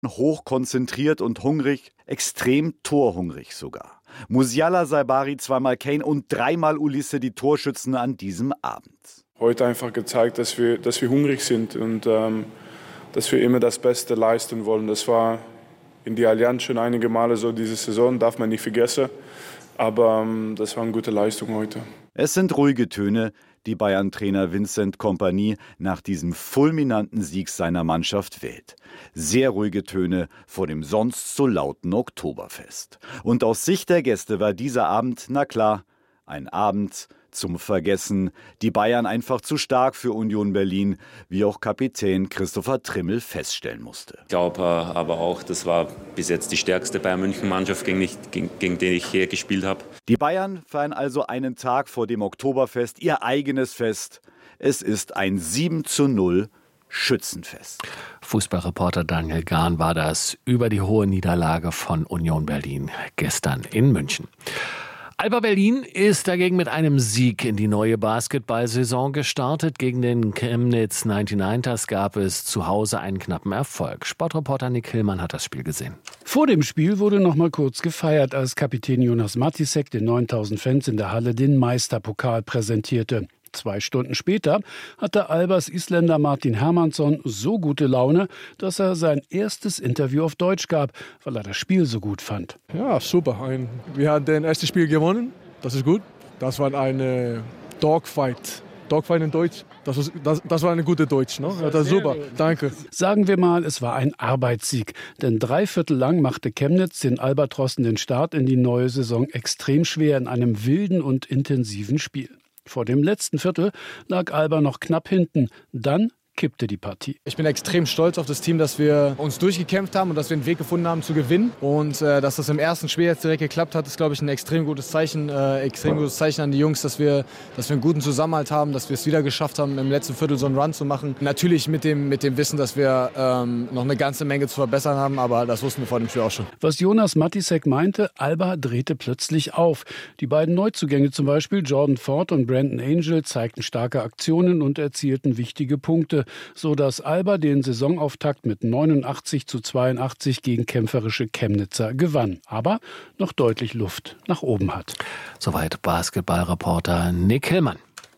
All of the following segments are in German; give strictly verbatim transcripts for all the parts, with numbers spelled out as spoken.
Hochkonzentriert und hungrig, extrem torhungrig sogar. Musiala, Saibari, zweimal Kane und dreimal Ulisse, die Torschützen an diesem Abend. Heute einfach gezeigt, dass wir, dass wir hungrig sind und ähm, dass wir immer das Beste leisten wollen. Das war in die Allianz schon einige Male so diese Saison, darf man nicht vergessen. Aber ähm, das war eine gute Leistung heute. Es sind ruhige Töne, die Bayern-Trainer Vincent Kompany nach diesem fulminanten Sieg seiner Mannschaft wählt. Sehr ruhige Töne vor dem sonst so lauten Oktoberfest. Und aus Sicht der Gäste war dieser Abend, na klar, ein Abend zum Vergessen. Die Bayern einfach zu stark für Union Berlin, wie auch Kapitän Christopher Trimmel feststellen musste. Ich glaube aber auch, das war bis jetzt die stärkste Bayern-München-Mannschaft, gegen, gegen, gegen die ich hier gespielt habe. Die Bayern feiern also einen Tag vor dem Oktoberfest ihr eigenes Fest. Es ist ein sieben zu null Schützenfest. Fußballreporter Daniel Gahn war das über die hohe Niederlage von Union Berlin gestern in München. Alba Berlin ist dagegen mit einem Sieg in die neue Basketballsaison gestartet. Gegen den Chemnitz neunundneunzigers gab es zu Hause einen knappen Erfolg. Sportreporter Nick Hillmann hat das Spiel gesehen. Vor dem Spiel wurde noch mal kurz gefeiert, als Kapitän Jonas Matisek den neuntausend Fans in der Halle den Meisterpokal präsentierte. Zwei Stunden später hatte Albas Isländer Martin Hermansson so gute Laune, dass er sein erstes Interview auf Deutsch gab, weil er das Spiel so gut fand. Ja, super. Ein, wir haben das erste Spiel gewonnen. Das ist gut. Das war eine Dogfight. Dogfight in Deutsch. Das, ist, das, das war eine gute Deutsch. Ne? Ja, das ist super. Danke. Sagen wir mal, es war ein Arbeitssieg. Denn drei Viertel lang machte Chemnitz den Albatrossen den Start in die neue Saison extrem schwer in einem wilden und intensiven Spiel. Vor dem letzten Viertel lag Alba noch knapp hinten. Dann kippte die Partie. Ich bin extrem stolz auf das Team, dass wir uns durchgekämpft haben und dass wir einen Weg gefunden haben zu gewinnen. Und äh, dass das im ersten Spiel jetzt direkt geklappt hat, ist, glaube ich, ein extrem gutes Zeichen. Äh, extrem gutes Zeichen an die Jungs, dass wir, dass wir einen guten Zusammenhalt haben, dass wir es wieder geschafft haben, im letzten Viertel so einen Run zu machen. Natürlich mit dem, mit dem Wissen, dass wir ähm, noch eine ganze Menge zu verbessern haben, aber das wussten wir vor dem Spiel auch schon. Was Jonas Matisek meinte, Alba drehte plötzlich auf. Die beiden Neuzugänge zum Beispiel, Jordan Ford und Brandon Angel, zeigten starke Aktionen und erzielten wichtige Punkte, so dass Alba den Saisonauftakt mit neunundachtzig zu zweiundachtzig gegen kämpferische Chemnitzer gewann, aber noch deutlich Luft nach oben hat. Soweit Basketballreporter Nick Hillmann.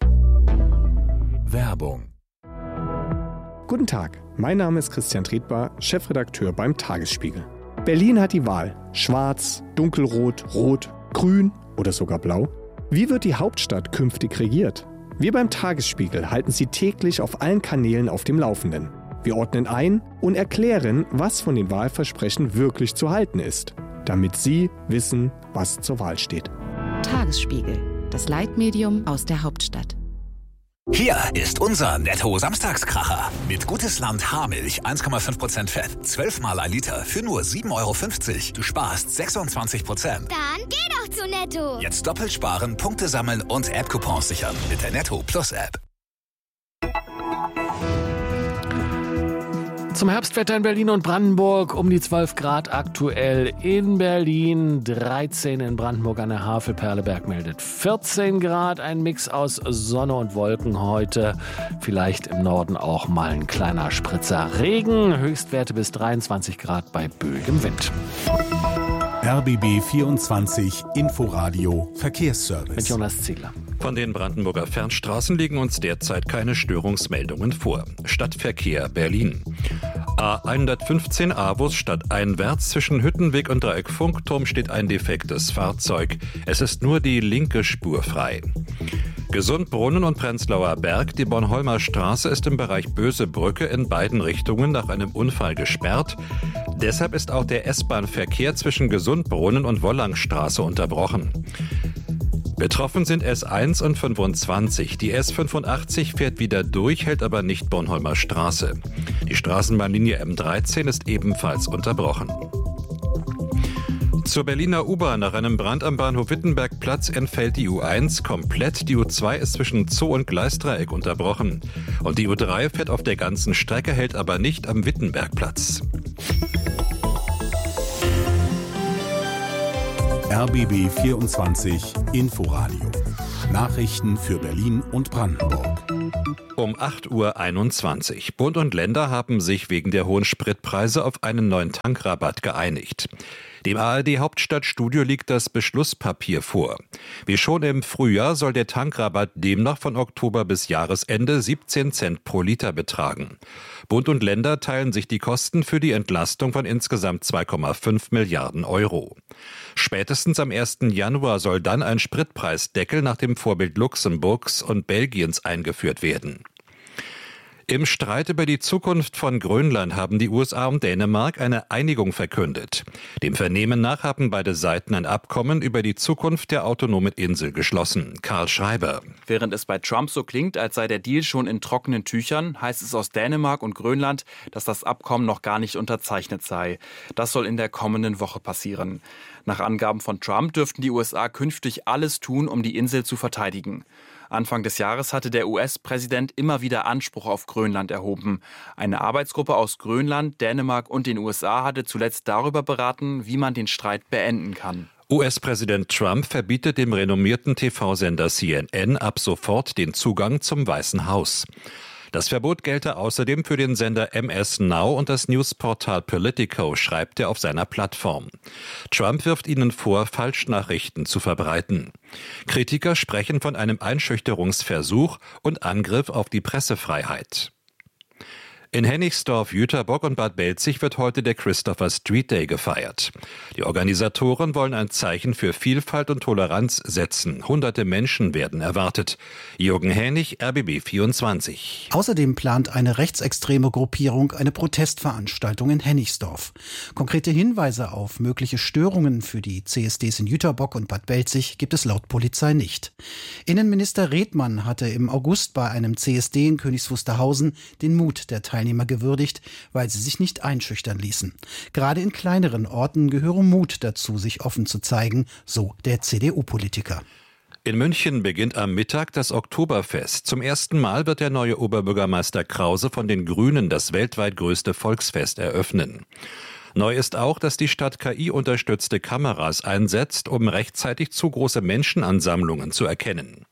Werbung. Guten Tag, mein Name ist Christian Triedbar, Chefredakteur beim Tagesspiegel. Berlin hat die Wahl: Schwarz, Dunkelrot, Rot, Grün oder sogar Blau. Wie wird die Hauptstadt künftig regiert? Wir beim Tagesspiegel halten Sie täglich auf allen Kanälen auf dem Laufenden. Wir ordnen ein und erklären, was von den Wahlversprechen wirklich zu halten ist, damit Sie wissen, was zur Wahl steht. Tagesspiegel, das Leitmedium aus der Hauptstadt. Hier ist unser Netto-Samstagskracher. Mit Gutes Land Haarmilch, eins Komma fünf Prozent Fett, zwölf Mal ein Liter für nur sieben Euro fünfzig. Du sparst sechsundzwanzig Prozent. Dann geh doch zu Netto. Jetzt doppelt sparen, Punkte sammeln und App-Coupons sichern mit der Netto Plus App. Zum Herbstwetter in Berlin und Brandenburg um die zwölf Grad aktuell in Berlin, dreizehn in Brandenburg an der Havel. Perleberg meldet vierzehn Grad, ein Mix aus Sonne und Wolken heute. Vielleicht im Norden auch mal ein kleiner Spritzer Regen. Höchstwerte bis dreiundzwanzig Grad bei böigem Wind. R B B vierundzwanzig Inforadio Verkehrsservice. Mit Jonas Ziegler. Von den Brandenburger Fernstraßen liegen uns derzeit keine Störungsmeldungen vor. Stadtverkehr Berlin. A hundertfünfzehn Avus stadteinwärts zwischen Hüttenweg und Dreieck Funkturm steht ein defektes Fahrzeug. Es ist nur die linke Spur frei. Gesundbrunnen und Prenzlauer Berg. Die Bornholmer Straße ist im Bereich Böse Brücke in beiden Richtungen nach einem Unfall gesperrt. Deshalb ist auch der S-Bahn-Verkehr zwischen Gesundbrunnen und Wollangstraße unterbrochen. Betroffen sind S eins und fünfundzwanzig. Die S fünfundachtzig fährt wieder durch, hält aber nicht Bornholmer Straße. Die Straßenbahnlinie M dreizehn ist ebenfalls unterbrochen. Zur Berliner U-Bahn. Nach einem Brand am Bahnhof Wittenbergplatz entfällt die U eins komplett. Die U zwei ist zwischen Zoo und Gleisdreieck unterbrochen. Und die U drei fährt auf der ganzen Strecke, hält aber nicht am Wittenbergplatz. R B B vierundzwanzig Inforadio. Nachrichten für Berlin und Brandenburg. Um acht Uhr einundzwanzig. Bund und Länder haben sich wegen der hohen Spritpreise auf einen neuen Tankrabatt geeinigt. Dem A R D-Hauptstadtstudio liegt das Beschlusspapier vor. Wie schon im Frühjahr soll der Tankrabatt demnach von Oktober bis Jahresende siebzehn Cent pro Liter betragen. Bund und Länder teilen sich die Kosten für die Entlastung von insgesamt zwei Komma fünf Milliarden Euro. Spätestens am ersten Januar soll dann ein Spritpreisdeckel nach dem Vorbild Luxemburgs und Belgiens eingeführt werden. Im Streit über die Zukunft von Grönland haben die U S A und Dänemark eine Einigung verkündet. Dem Vernehmen nach haben beide Seiten ein Abkommen über die Zukunft der autonomen Insel geschlossen. Karl Schreiber. Während es bei Trump so klingt, als sei der Deal schon in trockenen Tüchern, heißt es aus Dänemark und Grönland, dass das Abkommen noch gar nicht unterzeichnet sei. Das soll in der kommenden Woche passieren. Nach Angaben von Trump dürften die U S A künftig alles tun, um die Insel zu verteidigen. Anfang des Jahres hatte der U S-Präsident immer wieder Anspruch auf Grönland erhoben. Eine Arbeitsgruppe aus Grönland, Dänemark und den U S A hatte zuletzt darüber beraten, wie man den Streit beenden kann. U S-Präsident Trump verbietet dem renommierten T V-Sender C N N ab sofort den Zugang zum Weißen Haus. Das Verbot gelte außerdem für den Sender M S Now und das Newsportal Politico, schreibt er auf seiner Plattform. Trump wirft ihnen vor, Falschnachrichten zu verbreiten. Kritiker sprechen von einem Einschüchterungsversuch und Angriff auf die Pressefreiheit. In Hennigsdorf, Jüterbock und Bad Belzig wird heute der Christopher Street Day gefeiert. Die Organisatoren wollen ein Zeichen für Vielfalt und Toleranz setzen. Hunderte Menschen werden erwartet. Jürgen Hänig, R B B vierundzwanzig. Außerdem plant eine rechtsextreme Gruppierung eine Protestveranstaltung in Hennigsdorf. Konkrete Hinweise auf mögliche Störungen für die C S Ds in Jüterbock und Bad Belzig gibt es laut Polizei nicht. Innenminister Redmann hatte im August bei einem C S D in Königs Wusterhausen den Mut der Teilnehmer gewürdigt, weil sie sich nicht einschüchtern ließen. Gerade in kleineren Orten gehöre Mut dazu, sich offen zu zeigen, so der C D U-Politiker. In München beginnt am Mittag das Oktoberfest. Zum ersten Mal wird der neue Oberbürgermeister Krause von den Grünen das weltweit größte Volksfest eröffnen. Neu ist auch, dass die Stadt K I-unterstützte Kameras einsetzt, um rechtzeitig zu große Menschenansammlungen zu erkennen.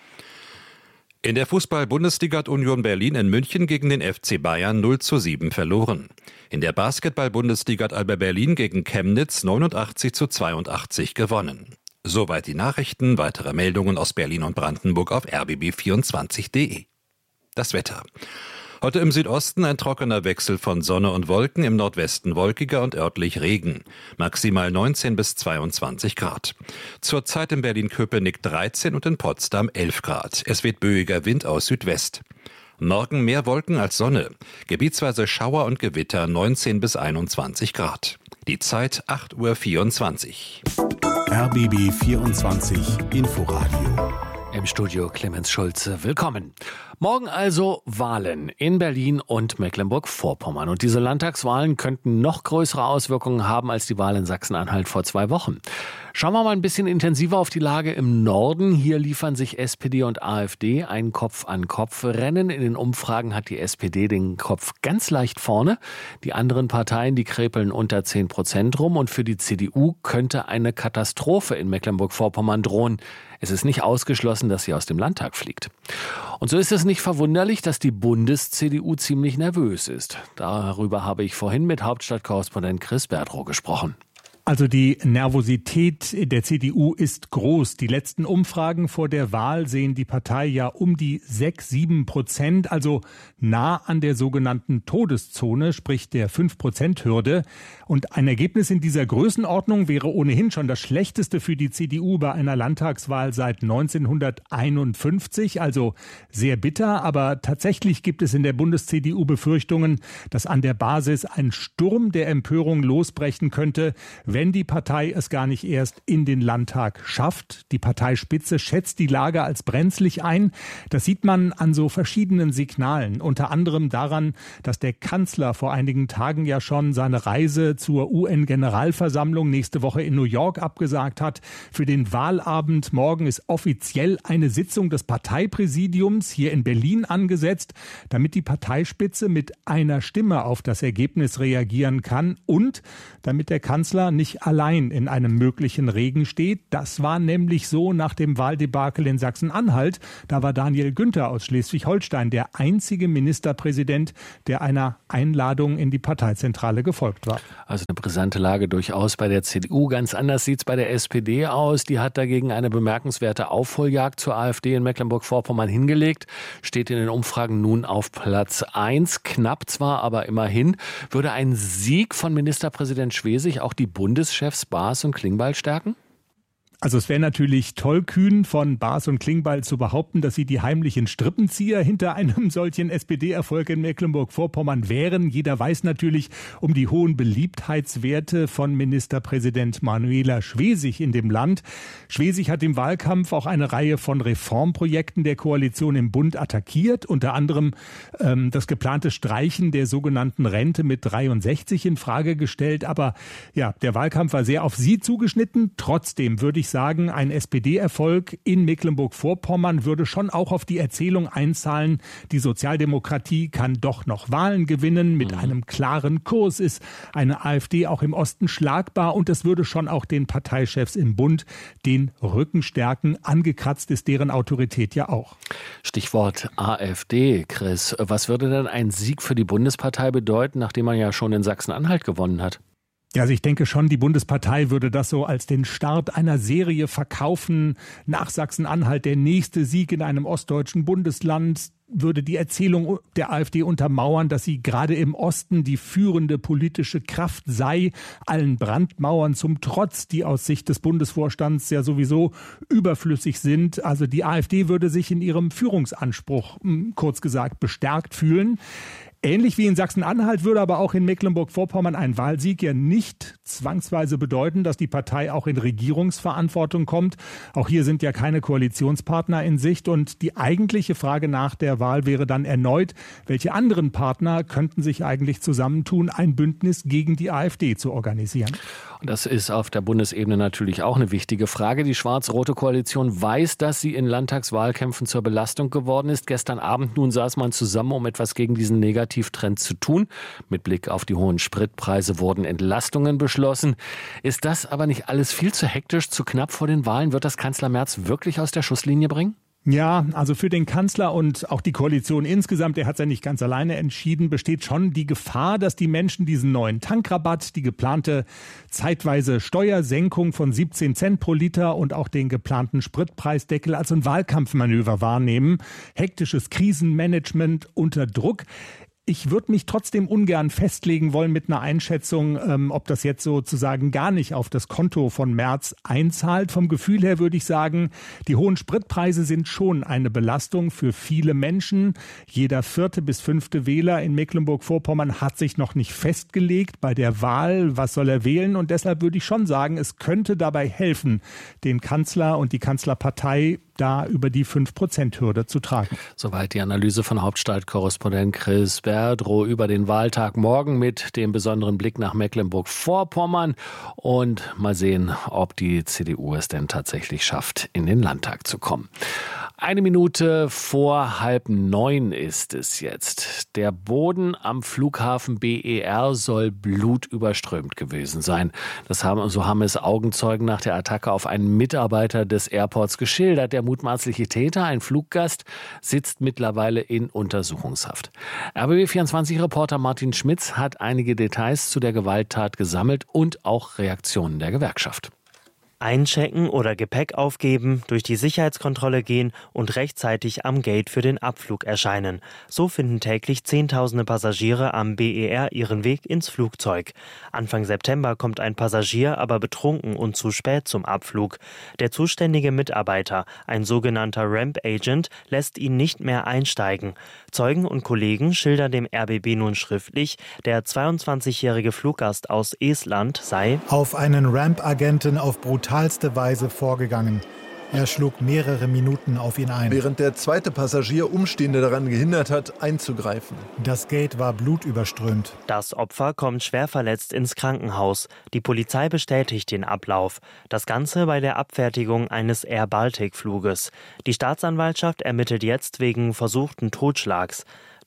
In der Fußball-Bundesliga hat Union Berlin in München gegen den F C Bayern null zu sieben verloren. In der Basketball-Bundesliga hat Alba Berlin gegen Chemnitz neunundachtzig zu zweiundachtzig gewonnen. Soweit die Nachrichten, weitere Meldungen aus Berlin und Brandenburg auf r b b vierundzwanzig punkt de. Das Wetter. Heute im Südosten ein trockener Wechsel von Sonne und Wolken, im Nordwesten wolkiger und örtlich Regen. Maximal neunzehn bis zweiundzwanzig Grad. Zurzeit in Berlin-Köpenick dreizehn und in Potsdam elf Grad. Es weht böiger Wind aus Südwest. Morgen mehr Wolken als Sonne. Gebietsweise Schauer und Gewitter neunzehn bis einundzwanzig Grad. Die Zeit acht Uhr vierundzwanzig. R B B vierundzwanzig Inforadio. Im Studio Clemens Schulze. Willkommen. Morgen also Wahlen in Berlin und Mecklenburg-Vorpommern. Und diese Landtagswahlen könnten noch größere Auswirkungen haben als die Wahl in Sachsen-Anhalt vor zwei Wochen. Schauen wir mal ein bisschen intensiver auf die Lage im Norden. Hier liefern sich S P D und AfD ein Kopf-an-Kopf-Rennen. In den Umfragen hat die S P D den Kopf ganz leicht vorne. Die anderen Parteien, die krepeln unter zehn Prozent rum. Und für die C D U könnte eine Katastrophe in Mecklenburg-Vorpommern drohen. Es ist nicht ausgeschlossen, dass sie aus dem Landtag fliegt. Und so ist es nicht verwunderlich, dass die Bundes-C D U ziemlich nervös ist. Darüber habe ich vorhin mit Hauptstadtkorrespondent Chris Berdrow gesprochen. Also die Nervosität der C D U ist groß. Die letzten Umfragen vor der Wahl sehen die Partei ja um die sechs, sieben Prozent, also nah an der sogenannten Todeszone, sprich der fünf Prozent Hürde. Und ein Ergebnis in dieser Größenordnung wäre ohnehin schon das schlechteste für die C D U bei einer Landtagswahl seit neunzehnhunderteinundfünfzig, also sehr bitter. Aber tatsächlich gibt es in der Bundes-C D U Befürchtungen, dass an der Basis ein Sturm der Empörung losbrechen könnte, wenn die Partei es gar nicht erst in den Landtag schafft. Die Parteispitze schätzt die Lage als brenzlig ein. Das sieht man an so verschiedenen Signalen. Unter anderem daran, dass der Kanzler vor einigen Tagen ja schon seine Reise zur U N-Generalversammlung nächste Woche in New York abgesagt hat. Für den Wahlabend morgen ist offiziell eine Sitzung des Parteipräsidiums hier in Berlin angesetzt, damit die Parteispitze mit einer Stimme auf das Ergebnis reagieren kann und damit der Kanzler nicht völlig allein in einem möglichen Regen steht. Das war nämlich so nach dem Wahldebakel in Sachsen-Anhalt. Da war Daniel Günther aus Schleswig-Holstein der einzige Ministerpräsident, der einer Einladung in die Parteizentrale gefolgt war. Also eine brisante Lage durchaus bei der C D U. Ganz anders sieht es bei der S P D aus. Die hat dagegen eine bemerkenswerte Aufholjagd zur AfD in Mecklenburg-Vorpommern hingelegt. Steht in den Umfragen nun auf Platz eins. Knapp zwar, aber immerhin. Würde ein Sieg von Ministerpräsident Schwesig auch die Bundeschefs Baas und Klingbeil stärken? Also es wäre natürlich tollkühn von Baas und Klingbeil zu behaupten, dass sie die heimlichen Strippenzieher hinter einem solchen S P D-Erfolg in Mecklenburg-Vorpommern wären. Jeder weiß natürlich um die hohen Beliebtheitswerte von Ministerpräsident Manuela Schwesig in dem Land. Schwesig hat im Wahlkampf auch eine Reihe von Reformprojekten der Koalition im Bund attackiert, unter anderem ähm, das geplante Streichen der sogenannten Rente mit dreiundsechzig in Frage gestellt. Aber ja, der Wahlkampf war sehr auf sie zugeschnitten. Trotzdem würde ich sagen, ein S P D-Erfolg in Mecklenburg-Vorpommern würde schon auch auf die Erzählung einzahlen, die Sozialdemokratie kann doch noch Wahlen gewinnen. Mit mhm. einem klaren Kurs ist eine AfD auch im Osten schlagbar und das würde schon auch den Parteichefs im Bund den Rücken stärken. Angekratzt ist deren Autorität ja auch. Stichwort AfD, Chris. Was würde denn ein Sieg für die Bundespartei bedeuten, nachdem man ja schon in Sachsen-Anhalt gewonnen hat? Ja, also ich denke schon, die Bundespartei würde das so als den Start einer Serie verkaufen. Nach Sachsen-Anhalt der nächste Sieg in einem ostdeutschen Bundesland würde die Erzählung der AfD untermauern, dass sie gerade im Osten die führende politische Kraft sei, allen Brandmauern zum Trotz, die aus Sicht des Bundesvorstands ja sowieso überflüssig sind. Also die AfD würde sich in ihrem Führungsanspruch, kurz gesagt, bestärkt fühlen. Ähnlich wie in Sachsen-Anhalt würde aber auch in Mecklenburg-Vorpommern ein Wahlsieg ja nicht zwangsweise bedeuten, dass die Partei auch in Regierungsverantwortung kommt. Auch hier sind ja keine Koalitionspartner in Sicht. Und die eigentliche Frage nach der Wahl wäre dann erneut, welche anderen Partner könnten sich eigentlich zusammentun, ein Bündnis gegen die AfD zu organisieren? Und das ist auf der Bundesebene natürlich auch eine wichtige Frage. Die schwarz-rote Koalition weiß, dass sie in Landtagswahlkämpfen zur Belastung geworden ist. Gestern Abend nun saß man zusammen, um etwas gegen diesen Negativtrend zu tun. Mit Blick auf die hohen Spritpreise wurden Entlastungen beschlossen. Ist das aber nicht alles viel zu hektisch, zu knapp vor den Wahlen? Wird das Kanzler Merz wirklich aus der Schusslinie bringen? Ja, also für den Kanzler und auch die Koalition insgesamt, der hat es ja nicht ganz alleine entschieden, besteht schon die Gefahr, dass die Menschen diesen neuen Tankrabatt, die geplante zeitweise Steuersenkung von siebzehn Cent pro Liter und auch den geplanten Spritpreisdeckel als ein Wahlkampfmanöver wahrnehmen. Hektisches Krisenmanagement unter Druck. Ich würde mich trotzdem ungern festlegen wollen mit einer Einschätzung, ähm, ob das jetzt sozusagen gar nicht auf das Konto von Merz einzahlt. Vom Gefühl her würde ich sagen, die hohen Spritpreise sind schon eine Belastung für viele Menschen. Jeder vierte bis fünfte Wähler in Mecklenburg-Vorpommern hat sich noch nicht festgelegt bei der Wahl, was soll er wählen. Und deshalb würde ich schon sagen, es könnte dabei helfen, den Kanzler und die Kanzlerpartei da über die fünf Prozent Hürde zu tragen. Soweit die Analyse von Hauptstadtkorrespondent Chris Berdrow über den Wahltag morgen mit dem besonderen Blick nach Mecklenburg-Vorpommern. Und mal sehen, ob die C D U es denn tatsächlich schafft, in den Landtag zu kommen. Eine Minute vor halb neun ist es jetzt. Der Boden am Flughafen B E R soll blutüberströmt gewesen sein. Das haben, so haben es Augenzeugen nach der Attacke auf einen Mitarbeiter des Airports geschildert. Der mutmaßliche Täter, ein Fluggast, sitzt mittlerweile in Untersuchungshaft. R B B vierundzwanzig-Reporter Martin Schmitz hat einige Details zu der Gewalttat gesammelt und auch Reaktionen der Gewerkschaft. Einchecken oder Gepäck aufgeben, durch die Sicherheitskontrolle gehen und rechtzeitig am Gate für den Abflug erscheinen. So finden täglich Zehntausende Passagiere am B E R ihren Weg ins Flugzeug. Anfang September kommt ein Passagier aber betrunken und zu spät zum Abflug. Der zuständige Mitarbeiter, ein sogenannter Ramp Agent, lässt ihn nicht mehr einsteigen. Zeugen und Kollegen schildern dem R B B nun schriftlich, der zweiundzwanzigjährige Fluggast aus Estland sei auf einen Ramp-Agenten auf brutalste Weise vorgegangen. Er schlug mehrere Minuten auf ihn ein. Während der zweite Passagier Umstehende daran gehindert hat, einzugreifen. Das Gate war blutüberströmt. Das Opfer kommt schwer verletzt ins Krankenhaus. Die Polizei bestätigt den Ablauf. Das Ganze bei der Abfertigung eines Air Baltic-Fluges. Die Staatsanwaltschaft ermittelt jetzt wegen versuchten Totschlags.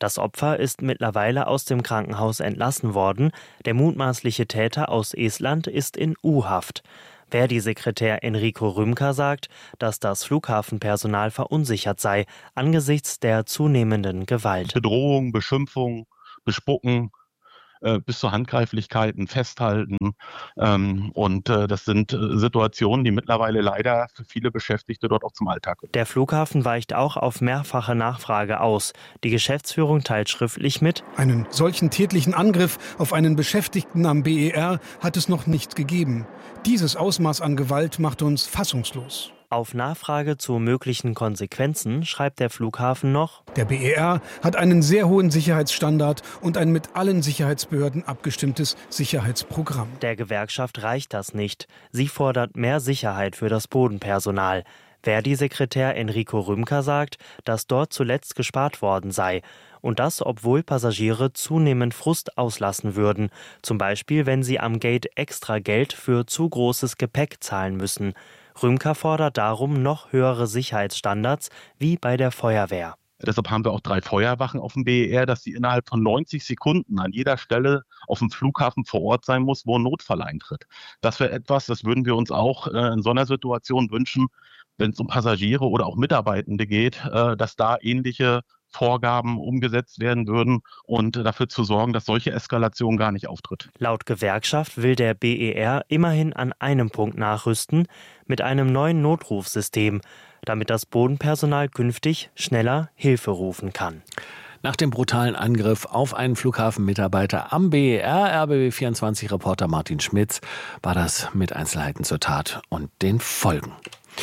Das Opfer ist mittlerweile aus dem Krankenhaus entlassen worden. Der mutmaßliche Täter aus Estland ist in U-Haft. Verdi-Sekretär Enrico Rümker sagt, dass das Flughafenpersonal verunsichert sei angesichts der zunehmenden Gewalt. Bedrohung, Beschimpfung, Bespucken, äh, bis zu Handgreiflichkeiten, Festhalten. Ähm, und äh, das sind äh, Situationen, die mittlerweile leider für viele Beschäftigte dort auch zum Alltag gehören. Der Flughafen weicht auch auf mehrfache Nachfrage aus. Die Geschäftsführung teilt schriftlich mit: Einen solchen tätlichen Angriff auf einen Beschäftigten am B E R hat es noch nicht gegeben. Dieses Ausmaß an Gewalt macht uns fassungslos. Auf Nachfrage zu möglichen Konsequenzen schreibt der Flughafen noch: Der B E R hat einen sehr hohen Sicherheitsstandard und ein mit allen Sicherheitsbehörden abgestimmtes Sicherheitsprogramm. Der Gewerkschaft reicht das nicht. Sie fordert mehr Sicherheit für das Bodenpersonal. Verdi-Sekretär Enrico Rümker sagt, dass dort zuletzt gespart worden sei. Und das, obwohl Passagiere zunehmend Frust auslassen würden. Zum Beispiel, wenn sie am Gate extra Geld für zu großes Gepäck zahlen müssen. Rümker fordert darum noch höhere Sicherheitsstandards, wie bei der Feuerwehr. Deshalb haben wir auch drei Feuerwachen auf dem B E R, dass sie innerhalb von neunzig Sekunden an jeder Stelle auf dem Flughafen vor Ort sein muss, wo ein Notfall eintritt. Das wäre etwas, das würden wir uns auch äh, in so einer Situation wünschen, wenn es um Passagiere oder auch Mitarbeitende geht, äh, dass da ähnliche Vorgaben umgesetzt werden würden und dafür zu sorgen, dass solche Eskalation gar nicht auftritt. Laut Gewerkschaft will der B E R immerhin an einem Punkt nachrüsten, mit einem neuen Notrufsystem, damit das Bodenpersonal künftig schneller Hilfe rufen kann. Nach dem brutalen Angriff auf einen Flughafenmitarbeiter am B E R, R B B vierundzwanzig-Reporter Martin Schmitz, war das mit Einzelheiten zur Tat und den Folgen.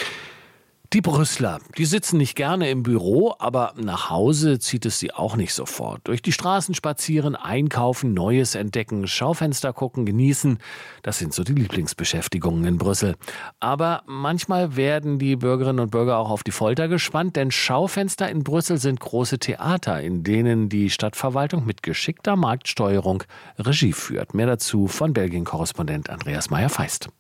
Die Brüsseler, die sitzen nicht gerne im Büro, aber nach Hause zieht es sie auch nicht sofort. Durch die Straßen spazieren, einkaufen, Neues entdecken, Schaufenster gucken, genießen. Das sind so die Lieblingsbeschäftigungen in Brüssel. Aber manchmal werden die Bürgerinnen und Bürger auch auf die Folter gespannt, denn Schaufenster in Brüssel sind große Theater, in denen die Stadtverwaltung mit geschickter Marktsteuerung Regie führt. Mehr dazu von Belgien-Korrespondent Andreas Meyer-Feist.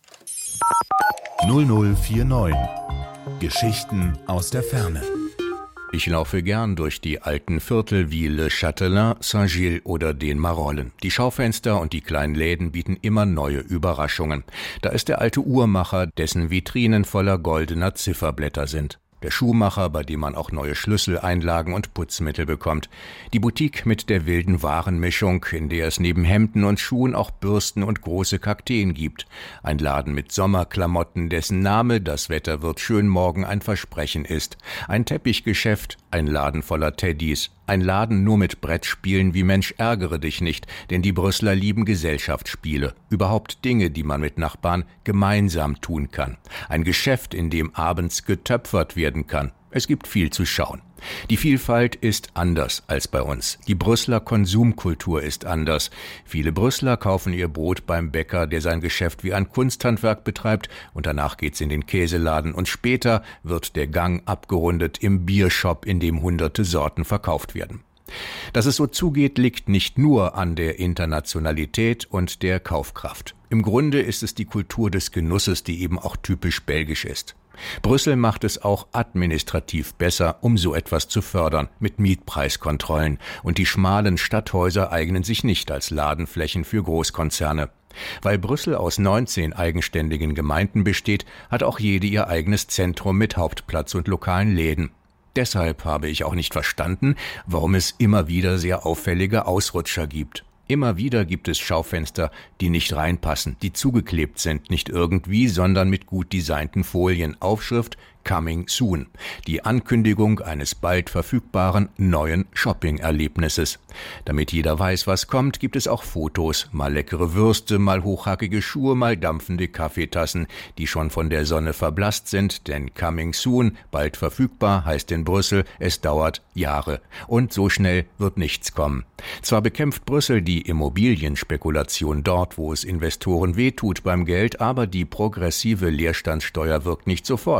null null vier neun Geschichten aus der Ferne. Ich laufe gern durch die alten Viertel wie Le Châtelain, Saint-Gilles oder den Marollen. Die Schaufenster und die kleinen Läden bieten immer neue Überraschungen. Da ist der alte Uhrmacher, dessen Vitrinen voller goldener Zifferblätter sind. Der Schuhmacher, bei dem man auch neue Schlüssel, Einlagen und Putzmittel bekommt. Die Boutique mit der wilden Warenmischung, in der es neben Hemden und Schuhen auch Bürsten und große Kakteen gibt. Ein Laden mit Sommerklamotten, dessen Name "Das Wetter wird schön morgen" ein Versprechen ist. Ein Teppichgeschäft, ein Laden voller Teddys. Ein Laden nur mit Brettspielen wie Mensch ärgere dich nicht, denn die Brüsseler lieben Gesellschaftsspiele. Überhaupt Dinge, die man mit Nachbarn gemeinsam tun kann. Ein Geschäft, in dem abends getöpfert werden kann. Es gibt viel zu schauen. Die Vielfalt ist anders als bei uns. Die Brüsseler Konsumkultur ist anders. Viele Brüsseler kaufen ihr Brot beim Bäcker, der sein Geschäft wie ein Kunsthandwerk betreibt, und danach geht's in den Käseladen und später wird der Gang abgerundet im Biershop, in dem hunderte Sorten verkauft werden. Dass es so zugeht, liegt nicht nur an der Internationalität und der Kaufkraft. Im Grunde ist es die Kultur des Genusses, die eben auch typisch belgisch ist. Brüssel macht es auch administrativ besser, um so etwas zu fördern, mit Mietpreiskontrollen. Und die schmalen Stadthäuser eignen sich nicht als Ladenflächen für Großkonzerne. Weil Brüssel aus neunzehn eigenständigen Gemeinden besteht, hat auch jede ihr eigenes Zentrum mit Hauptplatz und lokalen Läden. Deshalb habe ich auch nicht verstanden, warum es immer wieder sehr auffällige Ausrutscher gibt. Immer wieder gibt es Schaufenster, die nicht reinpassen, die zugeklebt sind, nicht irgendwie, sondern mit gut designten Folien. Aufschrift Coming Soon. Die Ankündigung eines bald verfügbaren neuen Shopping-Erlebnisses. Damit jeder weiß, was kommt, gibt es auch Fotos. Mal leckere Würste, mal hochhackige Schuhe, mal dampfende Kaffeetassen, die schon von der Sonne verblasst sind, denn Coming Soon, bald verfügbar, heißt in Brüssel, es dauert Jahre. Und so schnell wird nichts kommen. Zwar bekämpft Brüssel die Immobilienspekulation dort, wo es Investoren wehtut beim Geld, aber die progressive Leerstandssteuer wirkt nicht sofort, sondern erst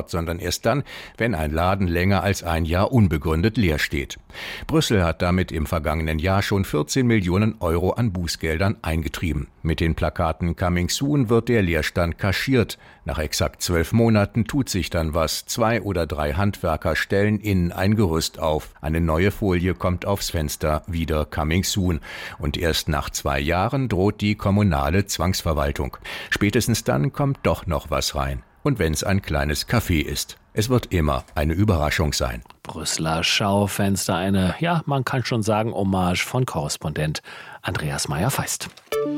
erst dann, wenn ein Laden länger als ein Jahr unbegründet leer steht. Brüssel hat damit im vergangenen Jahr schon vierzehn Millionen Euro an Bußgeldern eingetrieben. Mit den Plakaten Coming Soon wird der Leerstand kaschiert. Nach exakt zwölf Monaten tut sich dann was. Zwei oder drei Handwerker stellen innen ein Gerüst auf. Eine neue Folie kommt aufs Fenster, wieder Coming Soon. Und erst nach zwei Jahren droht die kommunale Zwangsverwaltung. Spätestens dann kommt doch noch was rein. Und wenn's ein kleines Café ist. Es wird immer eine Überraschung sein. Brüsseler Schaufenster, eine, ja, man kann schon sagen, Hommage von Korrespondent Andreas Meyer-Feist.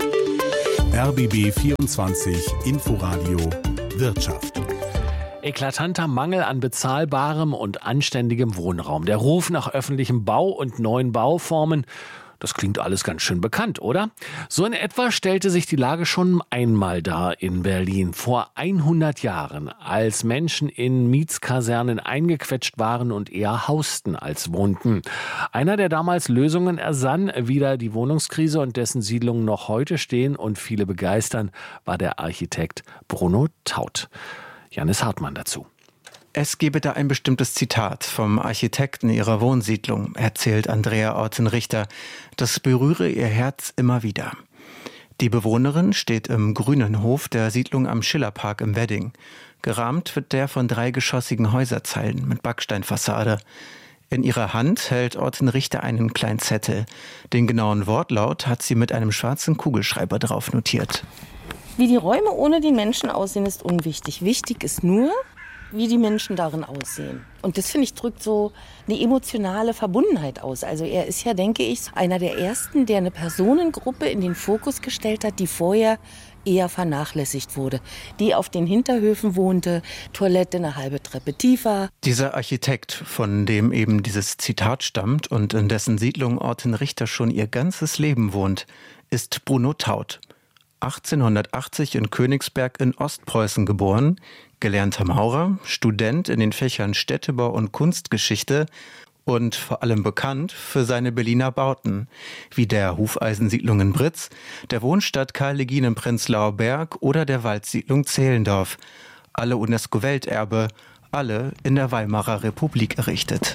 R B B vierundzwanzig Inforadio Wirtschaft. Eklatanter Mangel an bezahlbarem und anständigem Wohnraum. Der Ruf nach öffentlichem Bau und neuen Bauformen. Das klingt alles ganz schön bekannt, oder? So in etwa stellte sich die Lage schon einmal dar in Berlin. Vor hundert Jahren, als Menschen in Mietskasernen eingequetscht waren und eher hausten als wohnten. Einer, der damals Lösungen ersann, wie da die Wohnungskrise und dessen Siedlungen noch heute stehen und viele begeistern, war der Architekt Bruno Taut. Jannis Hartmann dazu. Es gebe da ein bestimmtes Zitat vom Architekten ihrer Wohnsiedlung, erzählt Andrea Orten-Richter. Das berühre ihr Herz immer wieder. Die Bewohnerin steht im grünen Hof der Siedlung am Schillerpark im Wedding. Gerahmt wird der von dreigeschossigen Häuserzeilen mit Backsteinfassade. In ihrer Hand hält Orten-Richter einen kleinen Zettel. Den genauen Wortlaut hat sie mit einem schwarzen Kugelschreiber drauf notiert. Wie die Räume ohne die Menschen aussehen, ist unwichtig. Wichtig ist nur, wie die Menschen darin aussehen. Und das, finde ich, drückt so eine emotionale Verbundenheit aus. Also er ist ja, denke ich, einer der Ersten, der eine Personengruppe in den Fokus gestellt hat, die vorher eher vernachlässigt wurde. Die auf den Hinterhöfen wohnte, Toilette eine halbe Treppe tiefer. Dieser Architekt, von dem eben dieses Zitat stammt und in dessen Siedlung Orten-Richter schon ihr ganzes Leben wohnt, ist Bruno Taut. achtzehnhundertachtzig in Königsberg in Ostpreußen geboren, gelernter Maurer, Student in den Fächern Städtebau und Kunstgeschichte und vor allem bekannt für seine Berliner Bauten, wie der Hufeisensiedlung in Britz, der Wohnstadt Karl Legien im Prenzlauer Berg oder der Waldsiedlung Zehlendorf. Alle UNESCO-Welterbe, alle in der Weimarer Republik errichtet.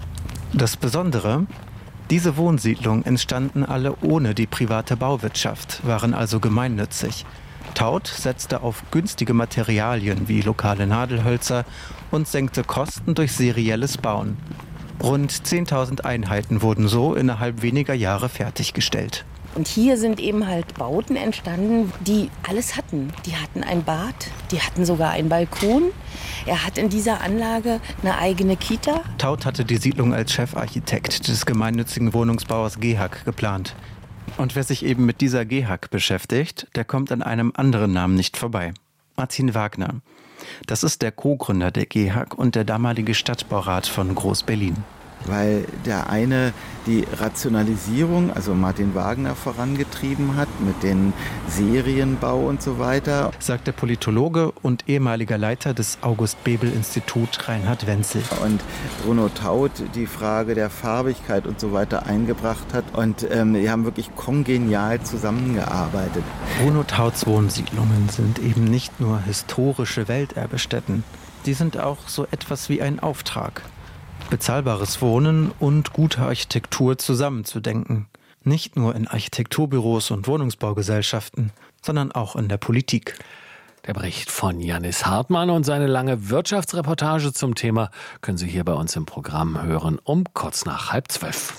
Das Besondere: Diese Wohnsiedlungen entstanden alle ohne die private Bauwirtschaft, waren also gemeinnützig. Taut setzte auf günstige Materialien wie lokale Nadelhölzer und senkte Kosten durch serielles Bauen. Rund zehntausend Einheiten wurden so innerhalb weniger Jahre fertiggestellt. Und hier sind eben halt Bauten entstanden, die alles hatten. Die hatten ein Bad, die hatten sogar einen Balkon. Er hat in dieser Anlage eine eigene Kita. Taut hatte die Siedlung als Chefarchitekt des gemeinnützigen Wohnungsbauers G E H A C geplant. Und wer sich eben mit dieser G E H A C beschäftigt, der kommt an einem anderen Namen nicht vorbei. Martin Wagner. Das ist der Co-Gründer der G E H A C und der damalige Stadtbaurat von Groß-Berlin. Weil der eine die Rationalisierung, also Martin Wagner, vorangetrieben hat mit den Serienbau und so weiter. Sagt der Politologe und ehemaliger Leiter des August-Bebel-Institut Reinhard Wenzel. Und Bruno Taut die Frage der Farbigkeit und so weiter eingebracht hat. Und ähm, die haben wirklich kongenial zusammengearbeitet. Bruno Tauts Wohnsiedlungen sind eben nicht nur historische Welterbestätten. Die sind auch so etwas wie ein Auftrag. Bezahlbares Wohnen und gute Architektur zusammenzudenken. Nicht nur in Architekturbüros und Wohnungsbaugesellschaften, sondern auch in der Politik. Der Bericht von Jannis Hartmann und seine lange Wirtschaftsreportage zum Thema können Sie hier bei uns im Programm hören um kurz nach halb zwölf.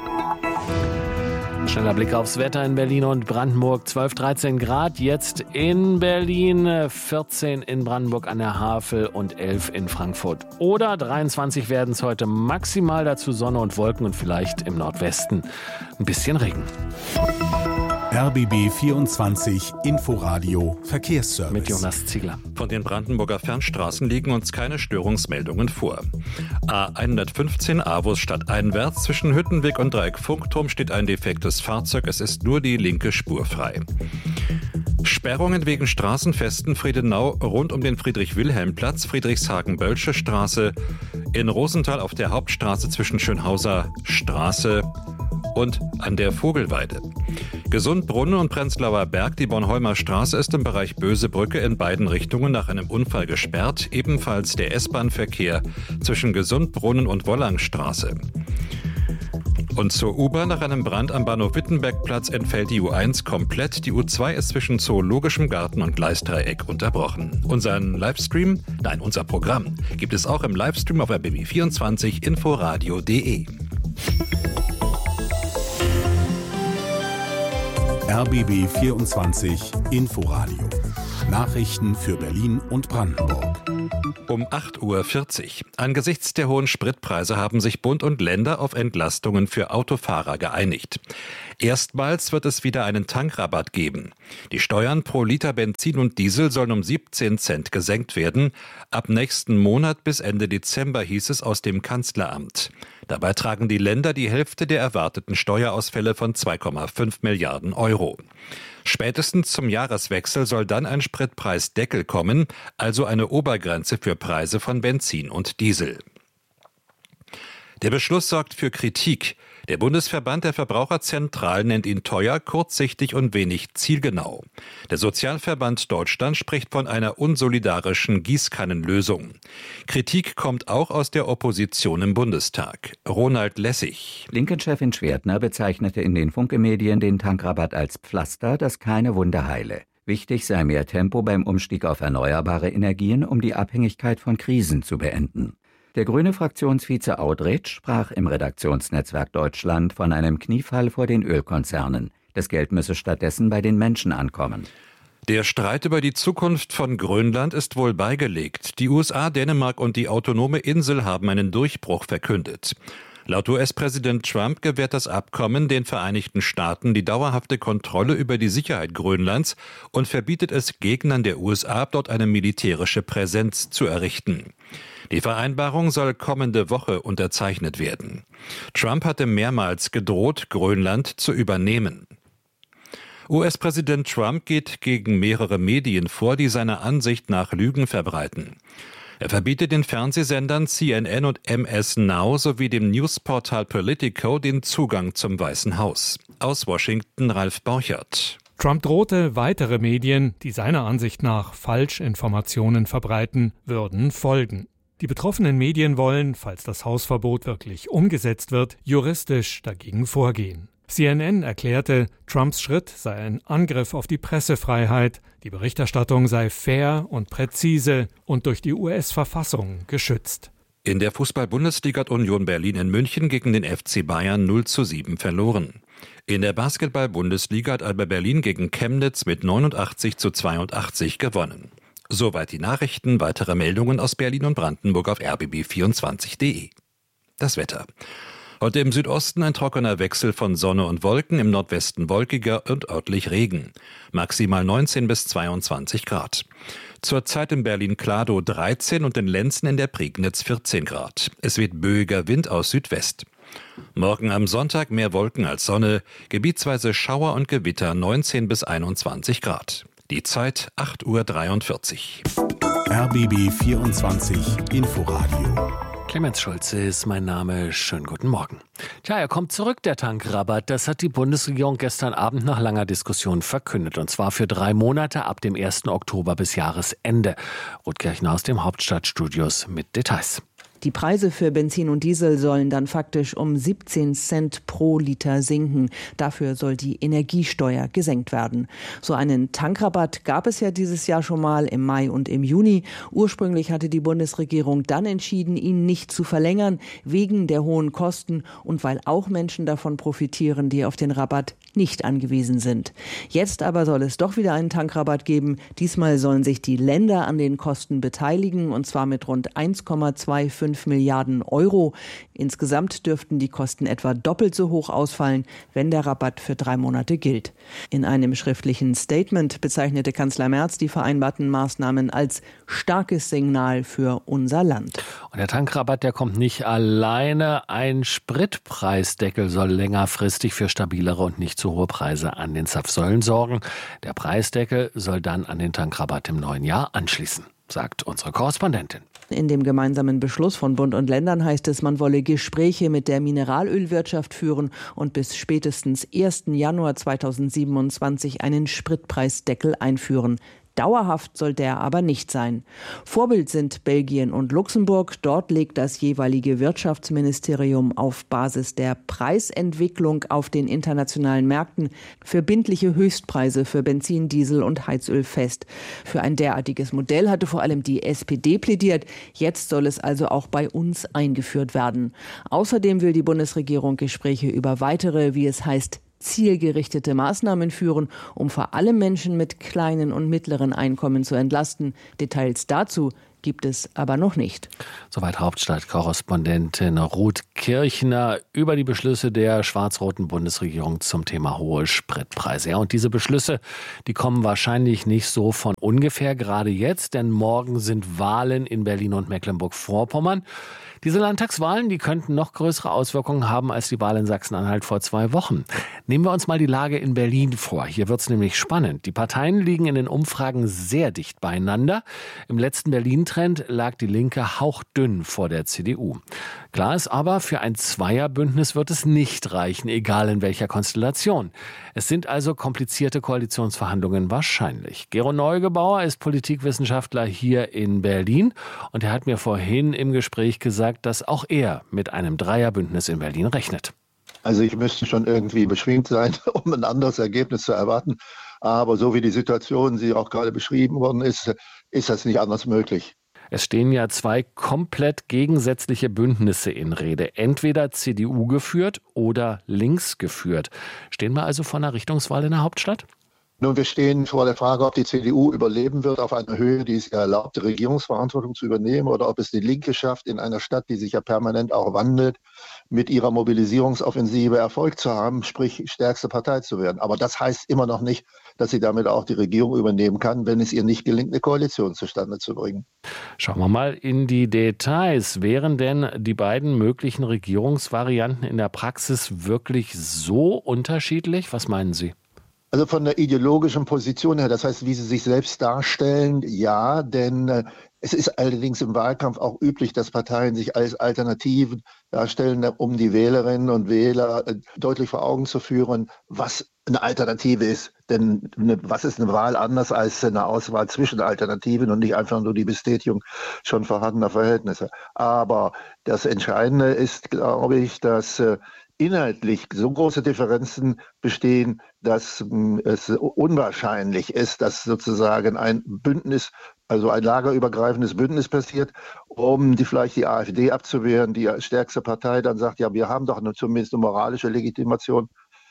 Schneller Blick aufs Wetter in Berlin und Brandenburg. zwölf, dreizehn Grad jetzt in Berlin, vierzehn in Brandenburg an der Havel und elf in Frankfurt. Oder dreiundzwanzig werden es heute maximal, dazu Sonne und Wolken und vielleicht im Nordwesten ein bisschen Regen. R B B vierundzwanzig Inforadio Verkehrsservice. Mit Jonas Ziegler. Von den Brandenburger Fernstraßen liegen uns keine Störungsmeldungen vor. A hundertfünfzehn Avus stadteinwärts zwischen Hüttenweg und Dreieck-Funkturm steht ein defektes Fahrzeug. Es ist nur die linke Spur frei. Sperrungen wegen Straßenfesten Friedenau rund um den Friedrich-Wilhelm-Platz, Friedrichshagen-Bölsche Straße, in Rosenthal auf der Hauptstraße zwischen Schönhauser Straße und an der Vogelweide. Gesundbrunnen und Prenzlauer Berg, die Bornholmer Straße ist im Bereich Bösebrücke in beiden Richtungen nach einem Unfall gesperrt. Ebenfalls der S-Bahn-Verkehr zwischen Gesundbrunnen und Wollangstraße. Und zur U-Bahn: nach einem Brand am Bahnhof Wittenbergplatz entfällt die U eins komplett. Die U zwei ist zwischen Zoologischem Garten und Gleisdreieck unterbrochen. Unseren Livestream, nein, unser Programm, gibt es auch im Livestream auf R B B vierundzwanzig inforadio punkt de. R B B vierundzwanzig Inforadio. Nachrichten für Berlin und Brandenburg. Um acht Uhr vierzig. Angesichts der hohen Spritpreise haben sich Bund und Länder auf Entlastungen für Autofahrer geeinigt. Erstmals wird es wieder einen Tankrabatt geben. Die Steuern pro Liter Benzin und Diesel sollen um siebzehn Cent gesenkt werden. Ab nächsten Monat bis Ende Dezember, hieß es aus dem Kanzleramt. Dabei tragen die Länder die Hälfte der erwarteten Steuerausfälle von zwei Komma fünf Milliarden Euro. Spätestens zum Jahreswechsel soll dann ein Spritpreisdeckel kommen, also eine Obergrenze für Preise von Benzin und Diesel. Der Beschluss sorgt für Kritik. Der Bundesverband der Verbraucherzentralen nennt ihn teuer, kurzsichtig und wenig zielgenau. Der Sozialverband Deutschland spricht von einer unsolidarischen Gießkannenlösung. Kritik kommt auch aus der Opposition im Bundestag. Ronald Lessig. Linken-Chefin Schwertner bezeichnete in den Funke-Medien den Tankrabatt als Pflaster, das keine Wunde heile. Wichtig sei mehr Tempo beim Umstieg auf erneuerbare Energien, um die Abhängigkeit von Krisen zu beenden. Der grüne Fraktionsvize Audretsch sprach im Redaktionsnetzwerk Deutschland von einem Kniefall vor den Ölkonzernen. Das Geld müsse stattdessen bei den Menschen ankommen. Der Streit über die Zukunft von Grönland ist wohl beigelegt. Die U S A, Dänemark und die autonome Insel haben einen Durchbruch verkündet. Laut U S-Präsident Trump gewährt das Abkommen den Vereinigten Staaten die dauerhafte Kontrolle über die Sicherheit Grönlands und verbietet es Gegnern der U S A, dort eine militärische Präsenz zu errichten. Die Vereinbarung soll kommende Woche unterzeichnet werden. Trump hatte mehrmals gedroht, Grönland zu übernehmen. U S-Präsident Trump geht gegen mehrere Medien vor, die seiner Ansicht nach Lügen verbreiten. Er verbietet den Fernsehsendern C N N und M S Now sowie dem Newsportal Politico den Zugang zum Weißen Haus. Aus Washington Ralf Borchert. Trump drohte, weitere Medien, die seiner Ansicht nach Falschinformationen verbreiten, würden folgen. Die betroffenen Medien wollen, falls das Hausverbot wirklich umgesetzt wird, juristisch dagegen vorgehen. C N N erklärte, Trumps Schritt sei ein Angriff auf die Pressefreiheit, die Berichterstattung sei fair und präzise und durch die U S-Verfassung geschützt. In der Fußball-Bundesliga hat Union Berlin in München gegen den F C Bayern null zu sieben verloren. In der Basketball-Bundesliga hat Alba Berlin gegen Chemnitz mit neunundachtzig zu zweiundachtzig gewonnen. Soweit die Nachrichten. Weitere Meldungen aus Berlin und Brandenburg auf R B B vierundzwanzig punkt de. Das Wetter. Heute im Südosten ein trockener Wechsel von Sonne und Wolken, im Nordwesten wolkiger und örtlich Regen. Maximal neunzehn bis zweiundzwanzig Grad. Zurzeit in Berlin-Kladow dreizehn und in Lenzen in der Prignitz vierzehn Grad. Es weht böiger Wind aus Südwest. Morgen am Sonntag mehr Wolken als Sonne, gebietsweise Schauer und Gewitter neunzehn bis einundzwanzig Grad. Die Zeit acht Uhr dreiundvierzig. R B B vierundzwanzig Inforadio. Clemens Schulze ist mein Name. Schönen guten Morgen. Tja, er kommt zurück, der Tankrabatt. Das hat die Bundesregierung gestern Abend nach langer Diskussion verkündet. Und zwar für drei Monate ab dem ersten Oktober bis Jahresende. Ruth Kirchner aus dem Hauptstadtstudios mit Details. Die Preise für Benzin und Diesel sollen dann faktisch um siebzehn Cent pro Liter sinken. Dafür soll die Energiesteuer gesenkt werden. So einen Tankrabatt gab es ja dieses Jahr schon mal im Mai und im Juni. Ursprünglich hatte die Bundesregierung dann entschieden, ihn nicht zu verlängern, wegen der hohen Kosten und weil auch Menschen davon profitieren, die auf den Rabatt nicht angewiesen sind. Jetzt aber soll es doch wieder einen Tankrabatt geben. Diesmal sollen sich die Länder an den Kosten beteiligen, und zwar mit rund eins Komma fünfundzwanzig Milliarden Euro. Insgesamt dürften die Kosten etwa doppelt so hoch ausfallen, wenn der Rabatt für drei Monate gilt. In einem schriftlichen Statement bezeichnete Kanzler Merz die vereinbarten Maßnahmen als starkes Signal für unser Land. Und der Tankrabatt, der kommt nicht alleine. Ein Spritpreisdeckel soll längerfristig für stabilere und nicht zu hohe Preise an den Zapfsäulen sorgen. Der Preisdeckel soll dann an den Tankrabatt im neuen Jahr anschließen. sagt unsere Korrespondentin. In dem gemeinsamen Beschluss von Bund und Ländern heißt es, man wolle Gespräche mit der Mineralölwirtschaft führen und bis spätestens ersten Januar zweitausendsiebenundzwanzig einen Spritpreisdeckel einführen. Dauerhaft soll der aber nicht sein. Vorbild sind Belgien und Luxemburg. Dort legt das jeweilige Wirtschaftsministerium auf Basis der Preisentwicklung auf den internationalen Märkten verbindliche Höchstpreise für Benzin, Diesel und Heizöl fest. Für ein derartiges Modell hatte vor allem die S P D plädiert. Jetzt soll es also auch bei uns eingeführt werden. Außerdem will die Bundesregierung Gespräche über weitere, wie es heißt, zielgerichtete Maßnahmen führen, um vor allem Menschen mit kleinen und mittleren Einkommen zu entlasten. Details dazu gibt es aber noch nicht. Soweit Hauptstadtkorrespondentin Ruth Kirchner über die Beschlüsse der schwarz-roten Bundesregierung zum Thema hohe Spritpreise. Ja, und diese Beschlüsse, die kommen wahrscheinlich nicht so von ungefähr, gerade jetzt, denn morgen sind Wahlen in Berlin und Mecklenburg-Vorpommern. Diese Landtagswahlen, die könnten noch größere Auswirkungen haben als die Wahl in Sachsen-Anhalt vor zwei Wochen. Nehmen wir uns mal die Lage in Berlin vor. Hier wird es nämlich spannend. Die Parteien liegen in den Umfragen sehr dicht beieinander. Im letzten Berlin-Trend lag die Linke hauchdünn vor der C D U. Klar ist aber, für ein Zweierbündnis wird es nicht reichen, egal in welcher Konstellation. Es sind also komplizierte Koalitionsverhandlungen wahrscheinlich. Gero Neugebauer ist Politikwissenschaftler hier in Berlin und er hat mir vorhin im Gespräch gesagt, dass auch er mit einem Dreierbündnis in Berlin rechnet. Also ich müsste schon irgendwie beschwingt sein, um ein anderes Ergebnis zu erwarten. Aber so wie die Situation, sie auch gerade beschrieben worden ist, ist das nicht anders möglich. Es stehen ja zwei komplett gegensätzliche Bündnisse in Rede. Entweder C D U geführt oder links geführt. Stehen wir also vor einer Richtungswahl in der Hauptstadt? Nun, wir stehen vor der Frage, ob die C D U überleben wird auf einer Höhe, die es erlaubt, die Regierungsverantwortung zu übernehmen, oder ob es die Linke schafft, in einer Stadt, die sich ja permanent auch wandelt, mit ihrer Mobilisierungsoffensive Erfolg zu haben, sprich stärkste Partei zu werden. Aber das heißt immer noch nicht, dass sie damit auch die Regierung übernehmen kann, wenn es ihr nicht gelingt, eine Koalition zustande zu bringen. Schauen wir mal in die Details. Wären denn die beiden möglichen Regierungsvarianten in der Praxis wirklich so unterschiedlich? Was meinen Sie? Also von der ideologischen Position her, das heißt, wie sie sich selbst darstellen, ja, denn äh, es ist allerdings im Wahlkampf auch üblich, dass Parteien sich als Alternativen darstellen, um die Wählerinnen und Wähler äh, deutlich vor Augen zu führen, was eine Alternative ist. Denn eine, was ist eine Wahl anders als eine Auswahl zwischen Alternativen und nicht einfach nur die Bestätigung schon vorhandener Verhältnisse. Aber das Entscheidende ist, glaube ich, dass äh, inhaltlich so große Differenzen bestehen, dass es unwahrscheinlich ist, dass sozusagen ein Bündnis, also ein lagerübergreifendes Bündnis passiert, um die, vielleicht die AfD abzuwehren. Die stärkste Partei dann sagt, ja, wir haben doch eine, zumindest eine moralische Legitimation.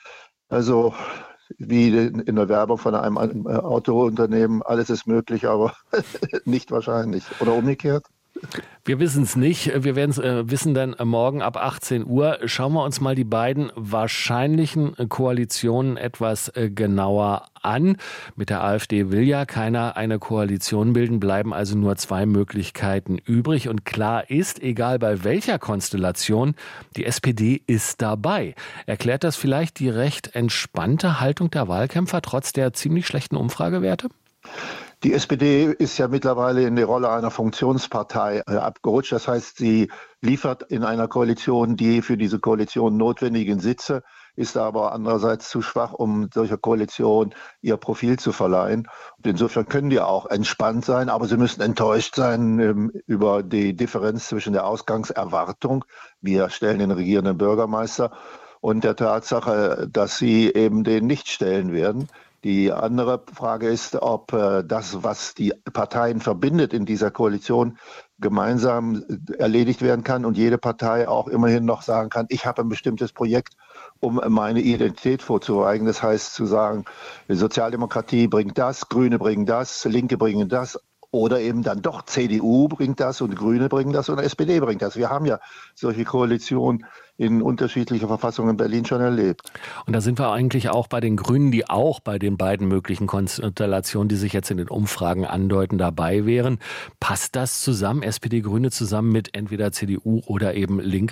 Also wie in der Werbung von einem Autounternehmen, alles ist möglich, aber nicht wahrscheinlich. Oder umgekehrt. Wir wissen es nicht. Wir werden es äh, wissen dann morgen ab achtzehn Uhr. Schauen wir uns mal die beiden wahrscheinlichen Koalitionen etwas äh, genauer an. Mit der AfD will ja keiner eine Koalition bilden, bleiben also nur zwei Möglichkeiten übrig. Und klar ist, egal bei welcher Konstellation, die S P D ist dabei. Erklärt das vielleicht die recht entspannte Haltung der Wahlkämpfer trotz der ziemlich schlechten Umfragewerte? Die S P D ist ja mittlerweile in die Rolle einer Funktionspartei äh, abgerutscht. Das heißt, sie liefert in einer Koalition die für diese Koalition notwendigen Sitze, ist aber andererseits zu schwach, um solcher Koalition ihr Profil zu verleihen. Und insofern können die auch entspannt sein, aber sie müssen enttäuscht sein ähm, über die Differenz zwischen der Ausgangserwartung, wir stellen den regierenden Bürgermeister, und der Tatsache, dass sie eben den nicht stellen werden. Die andere Frage ist, ob äh, das, was die Parteien verbindet in dieser Koalition, gemeinsam erledigt werden kann und jede Partei auch immerhin noch sagen kann, ich habe ein bestimmtes Projekt, um meine Identität vorzuweisen. Das heißt zu sagen, die Sozialdemokratie bringt das, Grüne bringen das, Linke bringen das. Oder eben dann doch C D U bringt das und Grüne bringen das und S P D bringt das. Wir haben ja solche Koalitionen in unterschiedlicher Verfassungen in Berlin schon erlebt. Und da sind wir eigentlich auch bei den Grünen, die auch bei den beiden möglichen Konstellationen, die sich jetzt in den Umfragen andeuten, dabei wären. Passt das zusammen, S P D, Grüne zusammen mit entweder C D U oder eben Linke?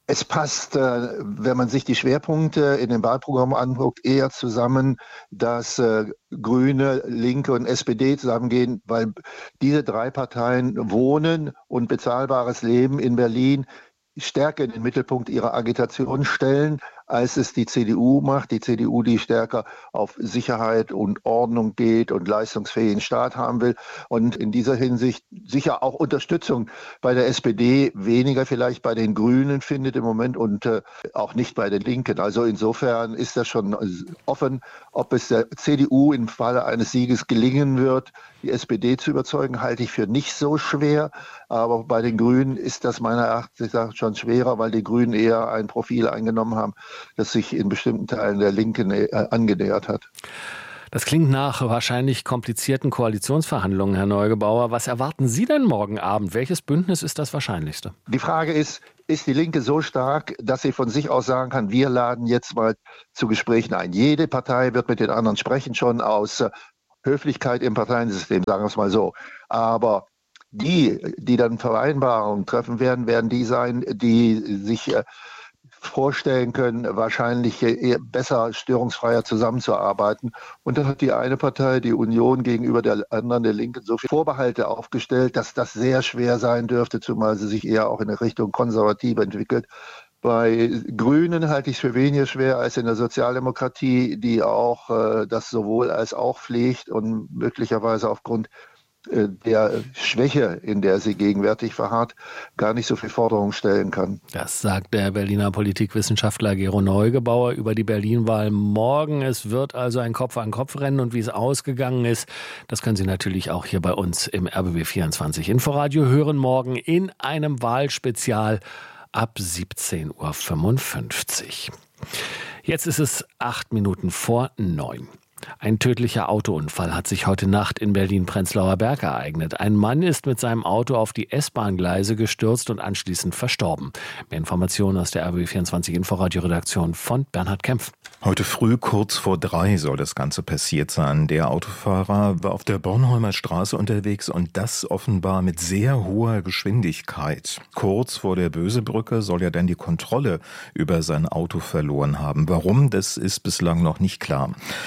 Es passt, äh, wenn man sich die Schwerpunkte in dem Wahlprogramm anguckt, eher zusammen, dass äh, Grüne, Linke und S P D zusammengehen, weil diese drei Parteien Wohnen und bezahlbares Leben in Berlin stärker in den Mittelpunkt ihrer Agitation stellen, als es die C D U macht. Die C D U, die stärker auf Sicherheit und Ordnung geht und leistungsfähigen Staat haben will. Und in dieser Hinsicht sicher auch Unterstützung bei der S P D, weniger vielleicht bei den Grünen findet im Moment und äh, auch nicht bei den Linken. Also insofern ist das schon offen, ob es der C D U im Falle eines Sieges gelingen wird, die S P D zu überzeugen, halte ich für nicht so schwer. Aber bei den Grünen ist das meiner Erachtens nach schon schwerer, weil die Grünen eher ein Profil eingenommen haben, das sich in bestimmten Teilen der Linken äh, angenähert hat. Das klingt nach wahrscheinlich komplizierten Koalitionsverhandlungen, Herr Neugebauer. Was erwarten Sie denn morgen Abend? Welches Bündnis ist das wahrscheinlichste? Die Frage ist, ist die Linke so stark, dass sie von sich aus sagen kann, wir laden jetzt mal zu Gesprächen ein. Jede Partei wird mit den anderen sprechen, schon aus äh, Höflichkeit im Parteiensystem, sagen wir es mal so. Aber die, die dann Vereinbarungen treffen werden, werden die sein, die sich äh, vorstellen können, wahrscheinlich eher besser, störungsfreier zusammenzuarbeiten. Und dann hat die eine Partei, die Union, gegenüber der anderen, der Linken, so viele Vorbehalte aufgestellt, dass das sehr schwer sein dürfte, zumal sie sich eher auch in Richtung konservativ entwickelt. Bei Grünen halte ich es für weniger schwer als in der Sozialdemokratie, die auch äh, das sowohl als auch pflegt und möglicherweise aufgrund der Schwäche, in der sie gegenwärtig verharrt, gar nicht so viel Forderungen stellen kann. Das sagt der Berliner Politikwissenschaftler Gero Neugebauer über die Berlin-Wahl morgen. Es wird also ein Kopf-an-Kopf-Rennen und wie es ausgegangen ist, das können Sie natürlich auch hier bei uns im R B B vierundzwanzig Inforadio hören, morgen in einem Wahlspezial ab siebzehn Uhr fünfundfünfzig. Jetzt ist es acht Minuten vor neun. Ein tödlicher Autounfall hat sich heute Nacht in Berlin-Prenzlauer Berg ereignet. Ein Mann ist mit seinem Auto auf die S-Bahn-Gleise gestürzt und anschließend verstorben. Mehr Informationen aus der R B B vierundzwanzig Inforadio-Redaktion von Bernhard Kempf. Heute früh kurz vor drei soll das Ganze passiert sein. Der Autofahrer war auf der Bornholmer Straße unterwegs und das offenbar mit sehr hoher Geschwindigkeit. Kurz vor der Bösebrücke soll er dann die Kontrolle über sein Auto verloren haben. Warum, das ist bislang noch nicht klar.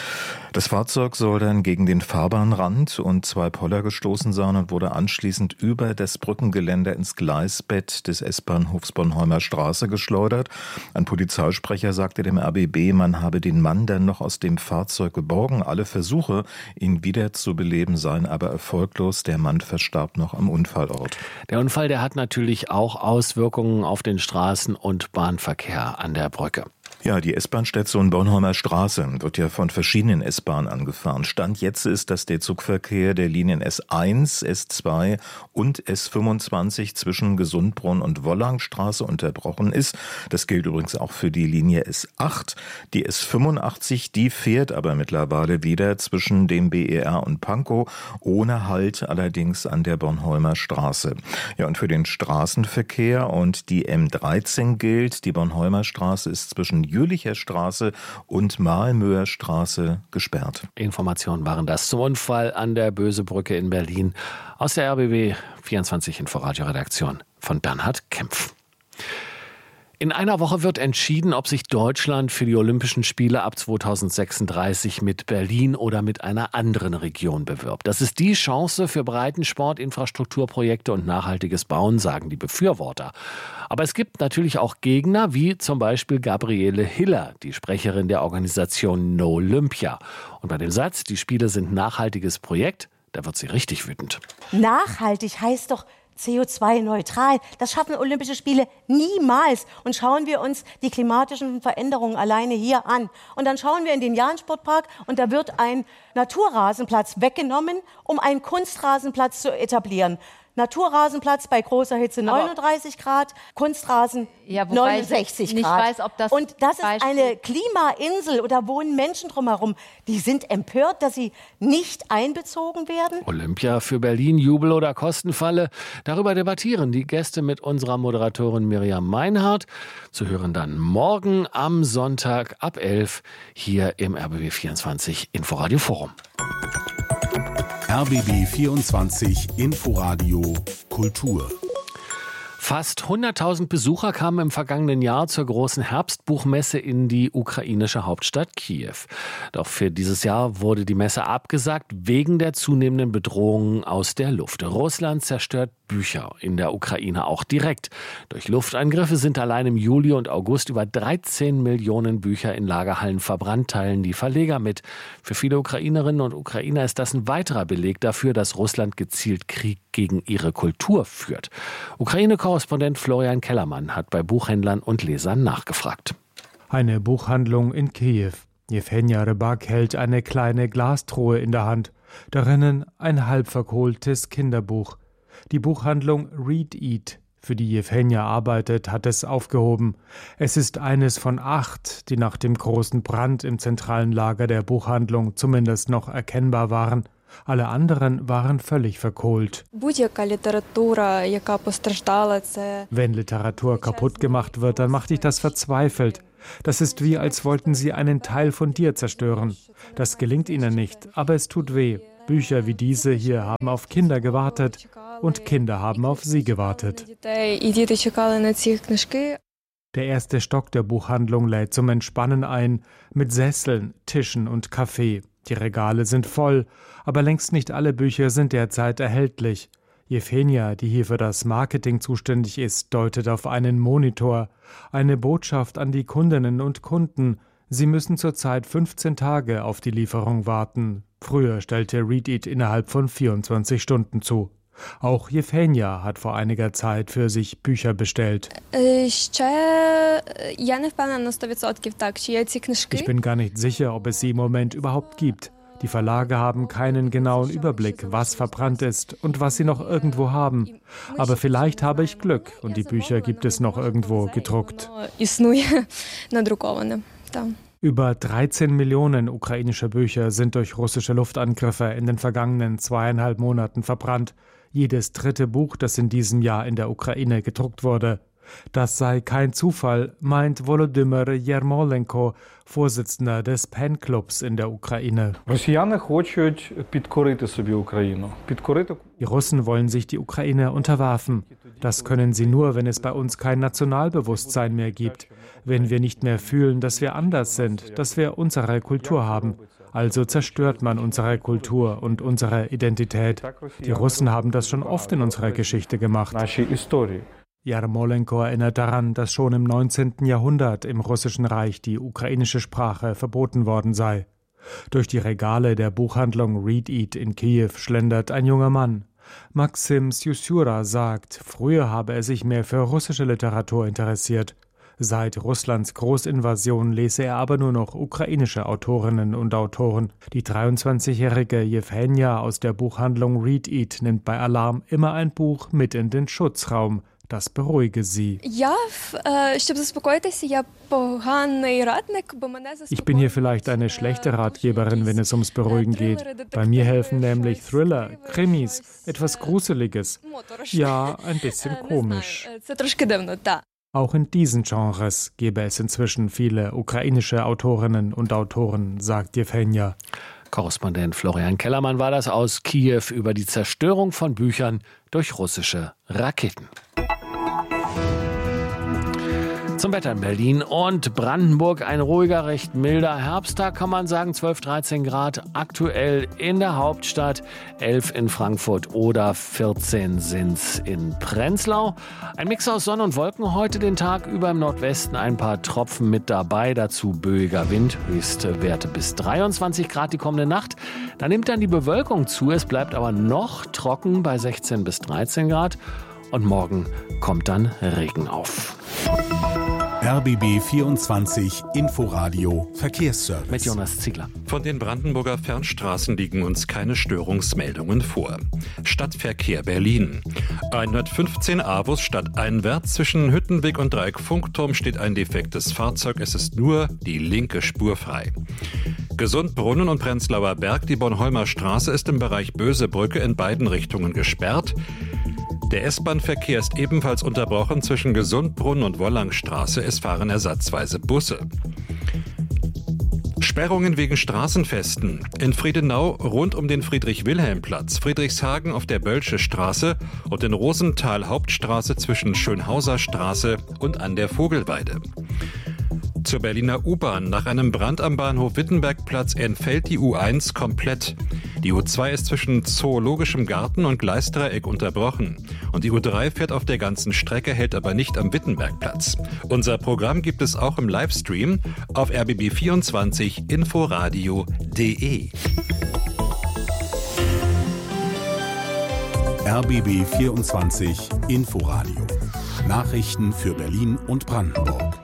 Das Fahrzeug soll dann gegen den Fahrbahnrand und zwei Poller gestoßen sein und wurde anschließend über das Brückengeländer ins Gleisbett des S-Bahnhofs Bornholmer Straße geschleudert. Ein Polizeisprecher sagte dem R B B, man habe den Mann dann noch aus dem Fahrzeug geborgen. Alle Versuche, ihn wiederzubeleben, seien aber erfolglos. Der Mann verstarb noch am Unfallort. Der Unfall, der hat natürlich auch Auswirkungen auf den Straßen- und Bahnverkehr an der Brücke. Ja, die S-Bahn-Station Bornholmer Straße wird ja von verschiedenen S-Bahnen angefahren. Stand jetzt ist, dass der Zugverkehr der Linien S eins, S zwei und S fünfundzwanzig zwischen Gesundbronn und Wollangstraße unterbrochen ist. Das gilt übrigens auch für die Linie S acht. Die S fünfundachtzig, die fährt aber mittlerweile wieder zwischen dem B E R und Pankow, ohne Halt allerdings an der Bornholmer Straße. Ja, und für den Straßenverkehr und die M dreizehn gilt, die Bornholmer Straße ist zwischen Jülicher Straße und Malmöer Straße gesperrt. Informationen waren das zum Unfall an der Bösebrücke in Berlin aus der R B B vierundzwanzig Inforadio-Redaktion von Bernhard Kempf. In einer Woche wird entschieden, ob sich Deutschland für die Olympischen Spiele ab zweitausendsechsunddreißig mit Berlin oder mit einer anderen Region bewirbt. Das ist die Chance für Breitensport, Infrastrukturprojekte und nachhaltiges Bauen, sagen die Befürworter. Aber es gibt natürlich auch Gegner, wie zum Beispiel Gabriele Hiller, die Sprecherin der Organisation No Olympia. Und bei dem Satz, die Spiele sind nachhaltiges Projekt, da wird sie richtig wütend. Nachhaltig heißt doch C O zwei neutral. Das schaffen Olympische Spiele niemals. Und schauen wir uns die klimatischen Veränderungen alleine hier an. Und dann schauen wir in den Jahn-Sportpark und da wird ein Naturrasenplatz weggenommen, um einen Kunstrasenplatz zu etablieren. Naturrasenplatz bei großer Hitze neununddreißig Grad, Kunstrasen ja, neunundsechzig ich nicht Grad. Weiß, ob das und das Beispiel ist eine Klimainsel und da wohnen Menschen drumherum. Die sind empört, dass sie nicht einbezogen werden. Olympia für Berlin, Jubel oder Kostenfalle? Darüber debattieren die Gäste mit unserer Moderatorin Miriam Meinhardt. Zu hören dann morgen am Sonntag ab elf hier im R B B vierundzwanzig Inforadio Forum. R B B vierundzwanzig Inforadio Kultur. Fast hunderttausend Besucher kamen im vergangenen Jahr zur großen Herbstbuchmesse in die ukrainische Hauptstadt Kiew. Doch für dieses Jahr wurde die Messe abgesagt wegen der zunehmenden Bedrohungen aus der Luft. Russland zerstört Bücher in der Ukraine auch direkt. Durch Luftangriffe sind allein im Juli und August über dreizehn Millionen Bücher in Lagerhallen verbrannt, teilen die Verleger mit. Für viele Ukrainerinnen und Ukrainer ist das ein weiterer Beleg dafür, dass Russland gezielt Krieg gegen ihre Kultur führt. Ukraine-Korrespondent Florian Kellermann hat bei Buchhändlern und Lesern nachgefragt. Eine Buchhandlung in Kiew. Jewhenja Rybak hält eine kleine Glastruhe in der Hand. Darinnen ein halb verkohltes Kinderbuch. Die Buchhandlung Read Eat, für die Jewhenja arbeitet, hat es aufgehoben. Es ist eines von acht, die nach dem großen Brand im zentralen Lager der Buchhandlung zumindest noch erkennbar waren. Alle anderen waren völlig verkohlt. Wenn Literatur kaputt gemacht wird, dann macht dich das verzweifelt. Das ist wie, als wollten sie einen Teil von dir zerstören. Das gelingt ihnen nicht, aber es tut weh. Bücher wie diese hier haben auf Kinder gewartet und Kinder haben auf sie gewartet. Der erste Stock der Buchhandlung lädt zum Entspannen ein, mit Sesseln, Tischen und Kaffee. Die Regale sind voll, aber längst nicht alle Bücher sind derzeit erhältlich. Jewhenja, die hier für das Marketing zuständig ist, deutet auf einen Monitor. Eine Botschaft an die Kundinnen und Kunden. Sie müssen zurzeit fünfzehn Tage auf die Lieferung warten. Früher stellte Read Eat innerhalb von vierundzwanzig Stunden zu. Auch Jewhenja hat vor einiger Zeit für sich Bücher bestellt. Ich bin gar nicht sicher, ob es sie im Moment überhaupt gibt. Die Verlage haben keinen genauen Überblick, was verbrannt ist und was sie noch irgendwo haben. Aber vielleicht habe ich Glück und die Bücher gibt es noch irgendwo gedruckt. Über dreizehn Millionen ukrainische Bücher sind durch russische Luftangriffe in den vergangenen zweieinhalb Monaten verbrannt. Jedes dritte Buch, das in diesem Jahr in der Ukraine gedruckt wurde. Das sei kein Zufall, meint Volodymyr Yermolenko, Vorsitzender des PEN-Clubs in der Ukraine. Die Russen wollen sich die Ukraine unterwerfen. Das können sie nur, wenn es bei uns kein Nationalbewusstsein mehr gibt. Wenn wir nicht mehr fühlen, dass wir anders sind, dass wir unsere Kultur haben. Also zerstört man unsere Kultur und unsere Identität. Die Russen haben das schon oft in unserer Geschichte gemacht. Yermolenko erinnert daran, dass schon im neunzehnten Jahrhundert im Russischen Reich die ukrainische Sprache verboten worden sei. Durch die Regale der Buchhandlung Read Eat in Kiew schlendert ein junger Mann. Maxim Syusura sagt, früher habe er sich mehr für russische Literatur interessiert. Seit Russlands Großinvasion lese er aber nur noch ukrainische Autorinnen und Autoren. Die dreiundzwanzigjährige Jewhenja aus der Buchhandlung Read Eat nimmt bei Alarm immer ein Buch mit in den Schutzraum. Das beruhige sie. Ich bin hier vielleicht eine schlechte Ratgeberin, wenn es ums Beruhigen geht. Bei mir helfen nämlich Thriller, Krimis, etwas Gruseliges. Ja, ein bisschen komisch. Auch in diesen Genres gäbe es inzwischen viele ukrainische Autorinnen und Autoren, sagt Jewhenja. Korrespondent Florian Kellermann war das aus Kiew über die Zerstörung von Büchern durch russische Raketen. Zum Wetter in Berlin und Brandenburg. Ein ruhiger, recht milder Herbsttag, kann man sagen. zwölf, dreizehn Grad aktuell in der Hauptstadt, elf in Frankfurt oder vierzehn sind's in Prenzlau. Ein Mix aus Sonne und Wolken heute den Tag über, im Nordwesten ein paar Tropfen mit dabei. Dazu böiger Wind, höchste Werte bis dreiundzwanzig Grad die kommende Nacht. Da nimmt dann die Bewölkung zu. Es bleibt aber noch trocken bei sechzehn bis dreizehn Grad. Und morgen kommt dann Regen auf. R B B vierundzwanzig Inforadio Verkehrsservice. Mit Jonas Ziegler. Von den Brandenburger Fernstraßen liegen uns keine Störungsmeldungen vor. Stadtverkehr Berlin. hundertfünfzehn Avus stadteinwärts zwischen Hüttenweg und Dreieck-Funkturm steht ein defektes Fahrzeug. Es ist nur die linke Spur frei. Gesundbrunnen und Prenzlauer Berg. Die Bornholmer Straße ist im Bereich Bösebrücke in beiden Richtungen gesperrt. Der S-Bahn-Verkehr ist ebenfalls unterbrochen zwischen Gesundbrunnen und Wollangstraße. Es fahren ersatzweise Busse. Sperrungen wegen Straßenfesten. In Friedenau rund um den Friedrich-Wilhelm-Platz, Friedrichshagen auf der Bölsche Straße und in Rosenthal Hauptstraße zwischen Schönhauser Straße und an der Vogelweide. Zur Berliner U-Bahn. Nach einem Brand am Bahnhof Wittenbergplatz entfällt die U eins komplett. Die U zwei ist zwischen Zoologischem Garten und Gleisdreieck unterbrochen. Und die U drei fährt auf der ganzen Strecke, hält aber nicht am Wittenbergplatz. Unser Programm gibt es auch im Livestream auf r b b vierundzwanzig inforadio punkt d e. R B B vierundzwanzig Inforadio. Nachrichten für Berlin und Brandenburg.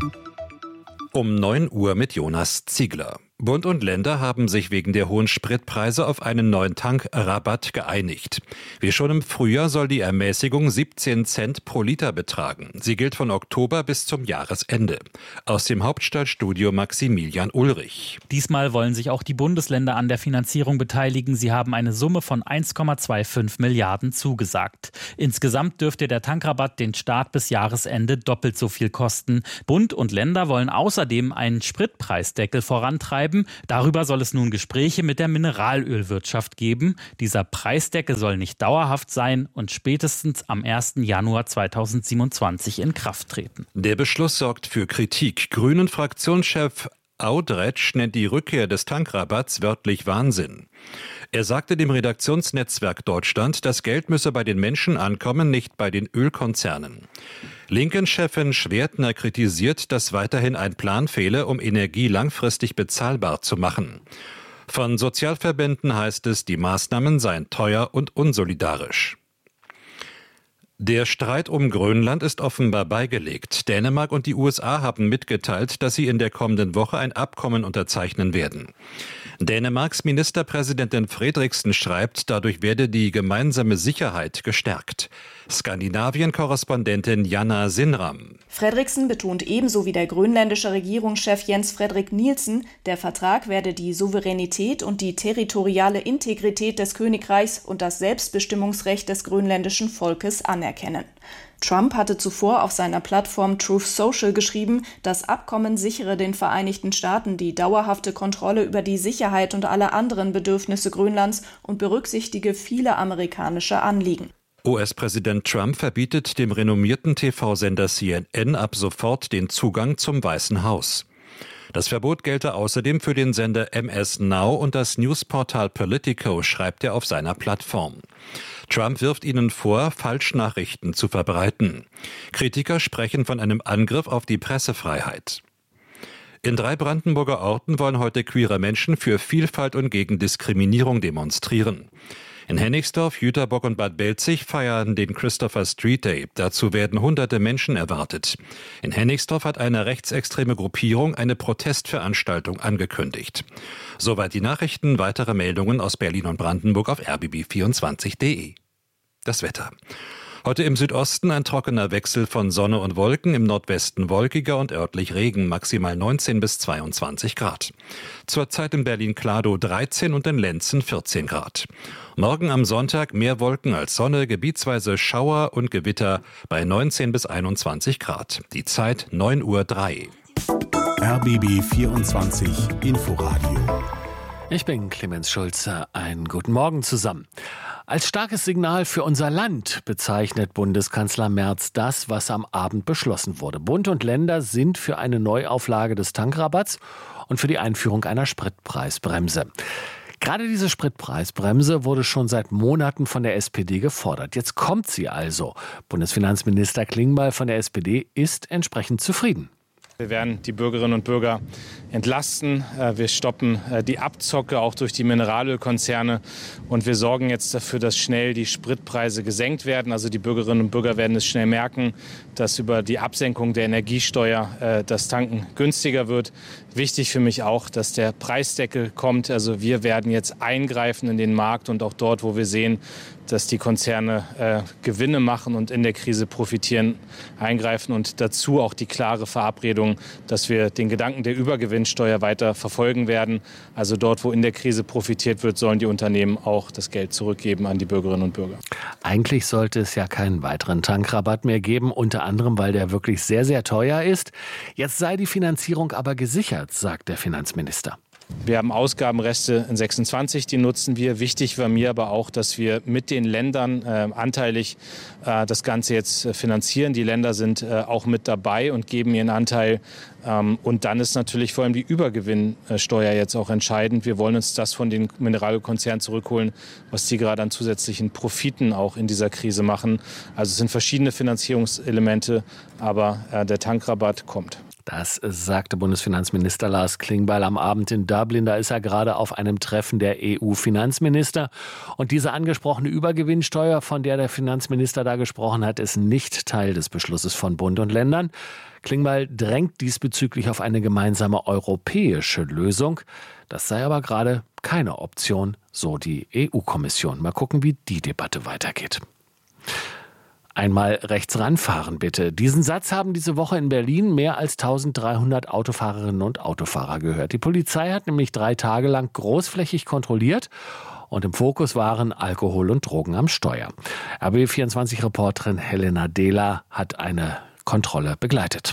Um neun Uhr mit Jonas Ziegler. Bund und Länder haben sich wegen der hohen Spritpreise auf einen neuen Tankrabatt geeinigt. Wie schon im Frühjahr soll die Ermäßigung siebzehn Cent pro Liter betragen. Sie gilt von Oktober bis zum Jahresende. Aus dem Hauptstadtstudio Maximilian Ulrich. Diesmal wollen sich auch die Bundesländer an der Finanzierung beteiligen. Sie haben eine Summe von eins Komma fünfundzwanzig Milliarden zugesagt. Insgesamt dürfte der Tankrabatt den Start bis Jahresende doppelt so viel kosten. Bund und Länder wollen außerdem einen Spritpreisdeckel vorantreiben. Darüber soll es nun Gespräche mit der Mineralölwirtschaft geben. Dieser Preisdeckel soll nicht dauerhaft sein und spätestens am ersten Januar zweitausendsiebenundzwanzig in Kraft treten. Der Beschluss sorgt für Kritik. Grünen-Fraktionschef Audretsch nennt die Rückkehr des Tankrabatts wörtlich Wahnsinn. Er sagte dem Redaktionsnetzwerk Deutschland, das Geld müsse bei den Menschen ankommen, nicht bei den Ölkonzernen. Linken-Chefin Schwertner kritisiert, dass weiterhin ein Plan fehle, um Energie langfristig bezahlbar zu machen. Von Sozialverbänden heißt es, die Maßnahmen seien teuer und unsolidarisch. Der Streit um Grönland ist offenbar beigelegt. Dänemark und die U S A haben mitgeteilt, dass sie in der kommenden Woche ein Abkommen unterzeichnen werden. Dänemarks Ministerpräsidentin Fredriksen schreibt, dadurch werde die gemeinsame Sicherheit gestärkt. Skandinavien-Korrespondentin Janna Sinram. Fredriksen betont ebenso wie der grönländische Regierungschef Jens Frederik Nielsen, der Vertrag werde die Souveränität und die territoriale Integrität des Königreichs und das Selbstbestimmungsrecht des grönländischen Volkes anerkennen. Trump hatte zuvor auf seiner Plattform Truth Social geschrieben, das Abkommen sichere den Vereinigten Staaten die dauerhafte Kontrolle über die Sicherheit und alle anderen Bedürfnisse Grönlands und berücksichtige viele amerikanische Anliegen. U S-Präsident Trump verbietet dem renommierten T V-Sender C N N ab sofort den Zugang zum Weißen Haus. Das Verbot gelte außerdem für den Sender M S Now und das Newsportal Politico, schreibt er auf seiner Plattform. Trump wirft ihnen vor, Falschnachrichten zu verbreiten. Kritiker sprechen von einem Angriff auf die Pressefreiheit. In drei Brandenburger Orten wollen heute queere Menschen für Vielfalt und gegen Diskriminierung demonstrieren. In Hennigsdorf, Jüterbock und Bad Belzig feiern den Christopher Street Day. Dazu werden hunderte Menschen erwartet. In Hennigsdorf hat eine rechtsextreme Gruppierung eine Protestveranstaltung angekündigt. Soweit die Nachrichten. Weitere Meldungen aus Berlin und Brandenburg auf r b b vierundzwanzig punkt d e. Das Wetter. Heute im Südosten ein trockener Wechsel von Sonne und Wolken, im Nordwesten wolkiger und örtlich Regen, maximal neunzehn bis zweiundzwanzig Grad. Zurzeit in Berlin-Kladow dreizehn und in Lenzen vierzehn Grad. Morgen am Sonntag mehr Wolken als Sonne, gebietsweise Schauer und Gewitter bei neunzehn bis einundzwanzig Grad. Die Zeit neun Uhr drei. R B B vierundzwanzig Inforadio. Ich bin Clemens Schulze. Einen guten Morgen zusammen. Als starkes Signal für unser Land bezeichnet Bundeskanzler Merz das, was am Abend beschlossen wurde. Bund und Länder sind für eine Neuauflage des Tankrabatts und für die Einführung einer Spritpreisbremse. Gerade diese Spritpreisbremse wurde schon seit Monaten von der S P D gefordert. Jetzt kommt sie also. Bundesfinanzminister Klingbeil von der S P D ist entsprechend zufrieden. Wir werden die Bürgerinnen und Bürger entlasten. Wir stoppen die Abzocke auch durch die Mineralölkonzerne. Und wir sorgen jetzt dafür, dass schnell die Spritpreise gesenkt werden. Also die Bürgerinnen und Bürger werden es schnell merken, dass über die Absenkung der Energiesteuer das Tanken günstiger wird. Wichtig für mich auch, dass der Preisdeckel kommt. Also wir werden jetzt eingreifen in den Markt und auch dort, wo wir sehen, dass die Konzerne äh, Gewinne machen und in der Krise profitieren, eingreifen und dazu auch die klare Verabredung, dass wir den Gedanken der Übergewinnsteuer weiter verfolgen werden. Also dort, wo in der Krise profitiert wird, sollen die Unternehmen auch das Geld zurückgeben an die Bürgerinnen und Bürger. Eigentlich sollte es ja keinen weiteren Tankrabatt mehr geben, unter anderem, weil der wirklich sehr, sehr teuer ist. Jetzt sei die Finanzierung aber gesichert, sagt der Finanzminister. Wir haben Ausgabenreste in sechsundzwanzig, die nutzen wir. Wichtig war mir aber auch, dass wir mit den Ländern äh, anteilig äh, das Ganze jetzt äh, finanzieren. Die Länder sind äh, auch mit dabei und geben ihren Anteil. Ähm, und dann ist natürlich vor allem die Übergewinnsteuer jetzt auch entscheidend. Wir wollen uns das von den Mineralölkonzernen zurückholen, was die gerade an zusätzlichen Profiten auch in dieser Krise machen. Also es sind verschiedene Finanzierungselemente, aber äh, der Tankrabatt kommt. Das sagte Bundesfinanzminister Lars Klingbeil am Abend in Dublin. Da ist er gerade auf einem Treffen der E U-Finanzminister. Und diese angesprochene Übergewinnsteuer, von der der Finanzminister da gesprochen hat, ist nicht Teil des Beschlusses von Bund und Ländern. Klingbeil drängt diesbezüglich auf eine gemeinsame europäische Lösung. Das sei aber gerade keine Option, so die E U-Kommission. Mal gucken, wie die Debatte weitergeht. Einmal rechts ranfahren, bitte. Diesen Satz haben diese Woche in Berlin mehr als tausenddreihundert Autofahrerinnen und Autofahrer gehört. Die Polizei hat nämlich drei Tage lang großflächig kontrolliert und im Fokus waren Alkohol und Drogen am Steuer. R B vierundzwanzig-Reporterin Helena Dehler hat eine Kontrolle begleitet.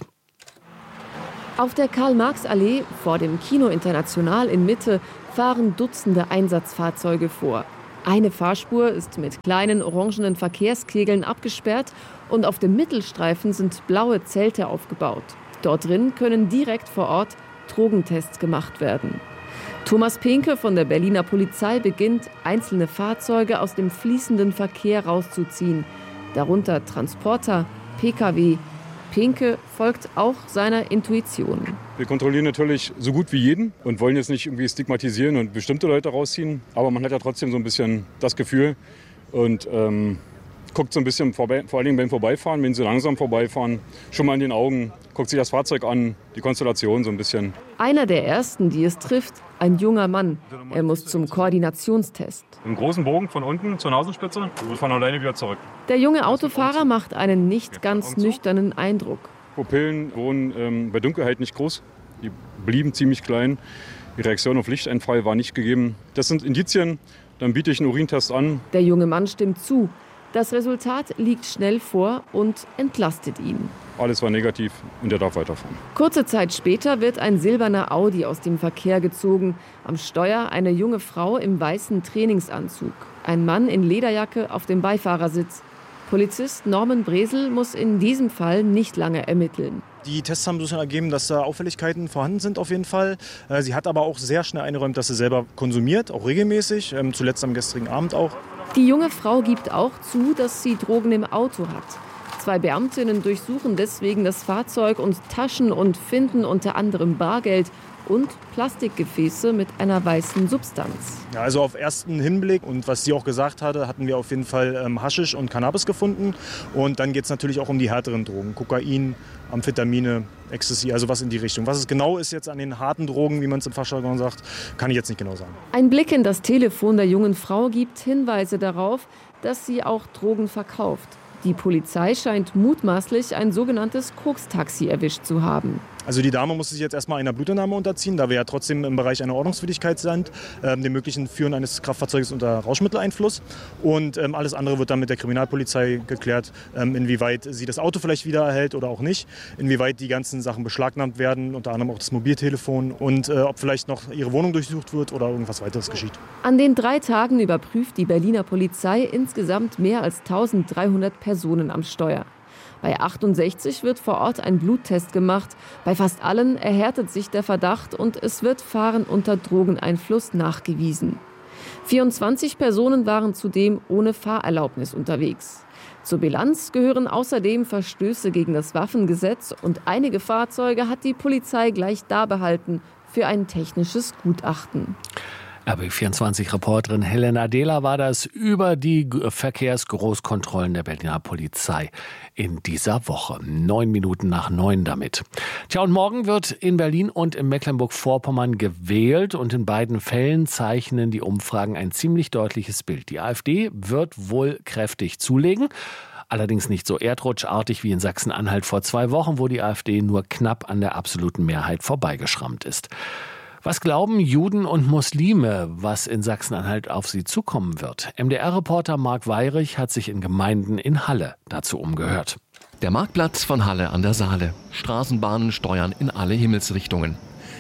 Auf der Karl-Marx-Allee vor dem Kino International in Mitte fahren Dutzende Einsatzfahrzeuge vor. Eine Fahrspur ist mit kleinen orangenen Verkehrskegeln abgesperrt und auf dem Mittelstreifen sind blaue Zelte aufgebaut. Dort drin können direkt vor Ort Drogentests gemacht werden. Thomas Pinke von der Berliner Polizei beginnt, einzelne Fahrzeuge aus dem fließenden Verkehr rauszuziehen, darunter Transporter, P K W. Pinke folgt auch seiner Intuition. Wir kontrollieren natürlich so gut wie jeden und wollen jetzt nicht irgendwie stigmatisieren und bestimmte Leute rausziehen. Aber man hat ja trotzdem so ein bisschen das Gefühl und ähm, guckt so ein bisschen vorbei, vor allen Dingen beim Vorbeifahren, wenn sie langsam vorbeifahren, schon mal in den Augen, guckt sich das Fahrzeug an, die Konstellation so ein bisschen. Einer der ersten, die es trifft, ein junger Mann. Er muss zum Koordinationstest. Im großen Bogen von unten zur Nasenspitze und von alleine wieder zurück. Der junge Autofahrer macht einen nicht ganz nüchternen Eindruck. Pupillen wurden ähm, bei Dunkelheit nicht groß, die blieben ziemlich klein. Die Reaktion auf Lichteinfall war nicht gegeben. Das sind Indizien, dann biete ich einen Urintest an. Der junge Mann stimmt zu. Das Resultat liegt schnell vor und entlastet ihn. Alles war negativ und er darf weiterfahren. Kurze Zeit später wird ein silberner Audi aus dem Verkehr gezogen. Am Steuer eine junge Frau im weißen Trainingsanzug. Ein Mann in Lederjacke auf dem Beifahrersitz. Polizist Norman Bresel muss in diesem Fall nicht lange ermitteln. Die Tests haben so ergeben, dass da Auffälligkeiten vorhanden sind auf jeden Fall. Sie hat aber auch sehr schnell eingeräumt, dass sie selber konsumiert, auch regelmäßig, zuletzt am gestrigen Abend auch. Die junge Frau gibt auch zu, dass sie Drogen im Auto hat. Zwei Beamtinnen durchsuchen deswegen das Fahrzeug und Taschen und finden unter anderem Bargeld und Plastikgefäße mit einer weißen Substanz. Ja, also auf ersten Hinblick und was sie auch gesagt hatte, hatten wir auf jeden Fall ähm, Haschisch und Cannabis gefunden. Und dann geht es natürlich auch um die härteren Drogen, Kokain, Amphetamine, Ecstasy, also was in die Richtung. Was es genau ist jetzt an den harten Drogen, wie man es im Fachjargon sagt, kann ich jetzt nicht genau sagen. Ein Blick in das Telefon der jungen Frau gibt Hinweise darauf, dass sie auch Drogen verkauft. Die Polizei scheint mutmaßlich ein sogenanntes Koks-Taxi erwischt zu haben. Also die Dame muss sich jetzt erstmal einer Blutentnahme unterziehen, da wir ja trotzdem im Bereich einer Ordnungswidrigkeit sind, ähm, dem möglichen Führen eines Kraftfahrzeugs unter Rauschmitteleinfluss. Und ähm, alles andere wird dann mit der Kriminalpolizei geklärt, ähm, inwieweit sie das Auto vielleicht wieder erhält oder auch nicht, inwieweit die ganzen Sachen beschlagnahmt werden, unter anderem auch das Mobiltelefon und äh, ob vielleicht noch ihre Wohnung durchsucht wird oder irgendwas weiteres geschieht. An den drei Tagen überprüft die Berliner Polizei insgesamt mehr als tausenddreihundert Personen am Steuer. Bei achtundsechzig wird vor Ort ein Bluttest gemacht. Bei fast allen erhärtet sich der Verdacht und es wird Fahren unter Drogeneinfluss nachgewiesen. vierundzwanzig Personen waren zudem ohne Fahrerlaubnis unterwegs. Zur Bilanz gehören außerdem Verstöße gegen das Waffengesetz und einige Fahrzeuge hat die Polizei gleich da behalten für ein technisches Gutachten. R B vierundzwanzig-Reporterin Helena Dehler war das über die Verkehrsgroßkontrollen der Berliner Polizei in dieser Woche. Neun Minuten nach neun damit. Tja, und morgen wird in Berlin und in Mecklenburg-Vorpommern gewählt und in beiden Fällen zeichnen die Umfragen ein ziemlich deutliches Bild. Die AfD wird wohl kräftig zulegen. Allerdings nicht so erdrutschartig wie in Sachsen-Anhalt vor zwei Wochen, wo die AfD nur knapp an der absoluten Mehrheit vorbeigeschrammt ist. Was glauben Juden und Muslime, was in Sachsen-Anhalt auf sie zukommen wird? M D R-Reporter Marc Weyrich hat sich in Gemeinden in Halle dazu umgehört. Der Marktplatz von Halle an der Saale. Straßenbahnen steuern in alle Himmelsrichtungen.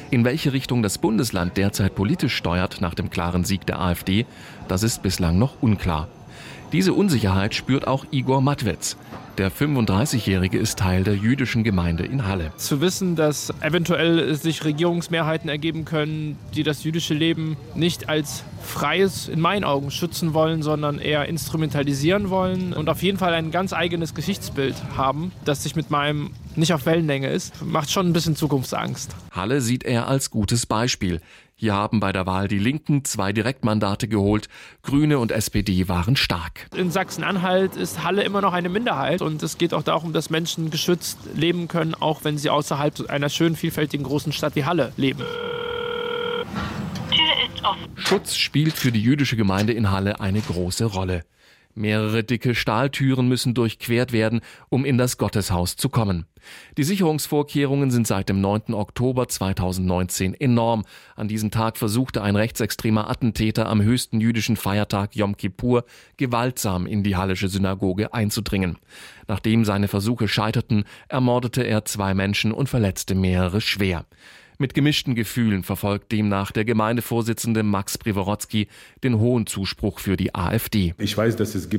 In welche Richtung das Bundesland derzeit politisch steuert nach dem klaren Sieg der AfD, das ist bislang noch unklar. Diese Unsicherheit spürt auch Igor Matwetz. Der fünfunddreißigjährige ist Teil der jüdischen Gemeinde in Halle. Zu wissen, dass eventuell sich Regierungsmehrheiten ergeben können, die das jüdische Leben nicht als freies, in meinen Augen, schützen wollen, sondern eher instrumentalisieren wollen und auf jeden Fall ein ganz eigenes Geschichtsbild haben, das sich mit meinem nicht auf Wellenlänge ist, macht schon ein bisschen Zukunftsangst. Halle sieht er als gutes Beispiel. Hier haben bei der Wahl die Linken zwei Direktmandate geholt. Grüne und S P D waren stark. In Sachsen-Anhalt ist Halle immer noch eine Minderheit und es geht auch darum, dass Menschen geschützt leben können, auch wenn sie außerhalb einer schönen, vielfältigen großen Stadt wie Halle leben. Schutz spielt für die jüdische Gemeinde in Halle eine große Rolle. Mehrere dicke Stahltüren müssen durchquert werden, um in das Gotteshaus zu kommen. Die Sicherungsvorkehrungen sind seit dem neunten Oktober zweitausendneunzehn enorm. An diesem Tag versuchte ein rechtsextremer Attentäter am höchsten jüdischen Feiertag Yom Kippur gewaltsam in die hallische Synagoge einzudringen. Nachdem seine Versuche scheiterten, ermordete er zwei Menschen und verletzte mehrere schwer. Mit gemischten Gefühlen verfolgt demnach der Gemeindevorsitzende Max Privorotsky den hohen Zuspruch für die AfD. Ich weiß, dass es gibt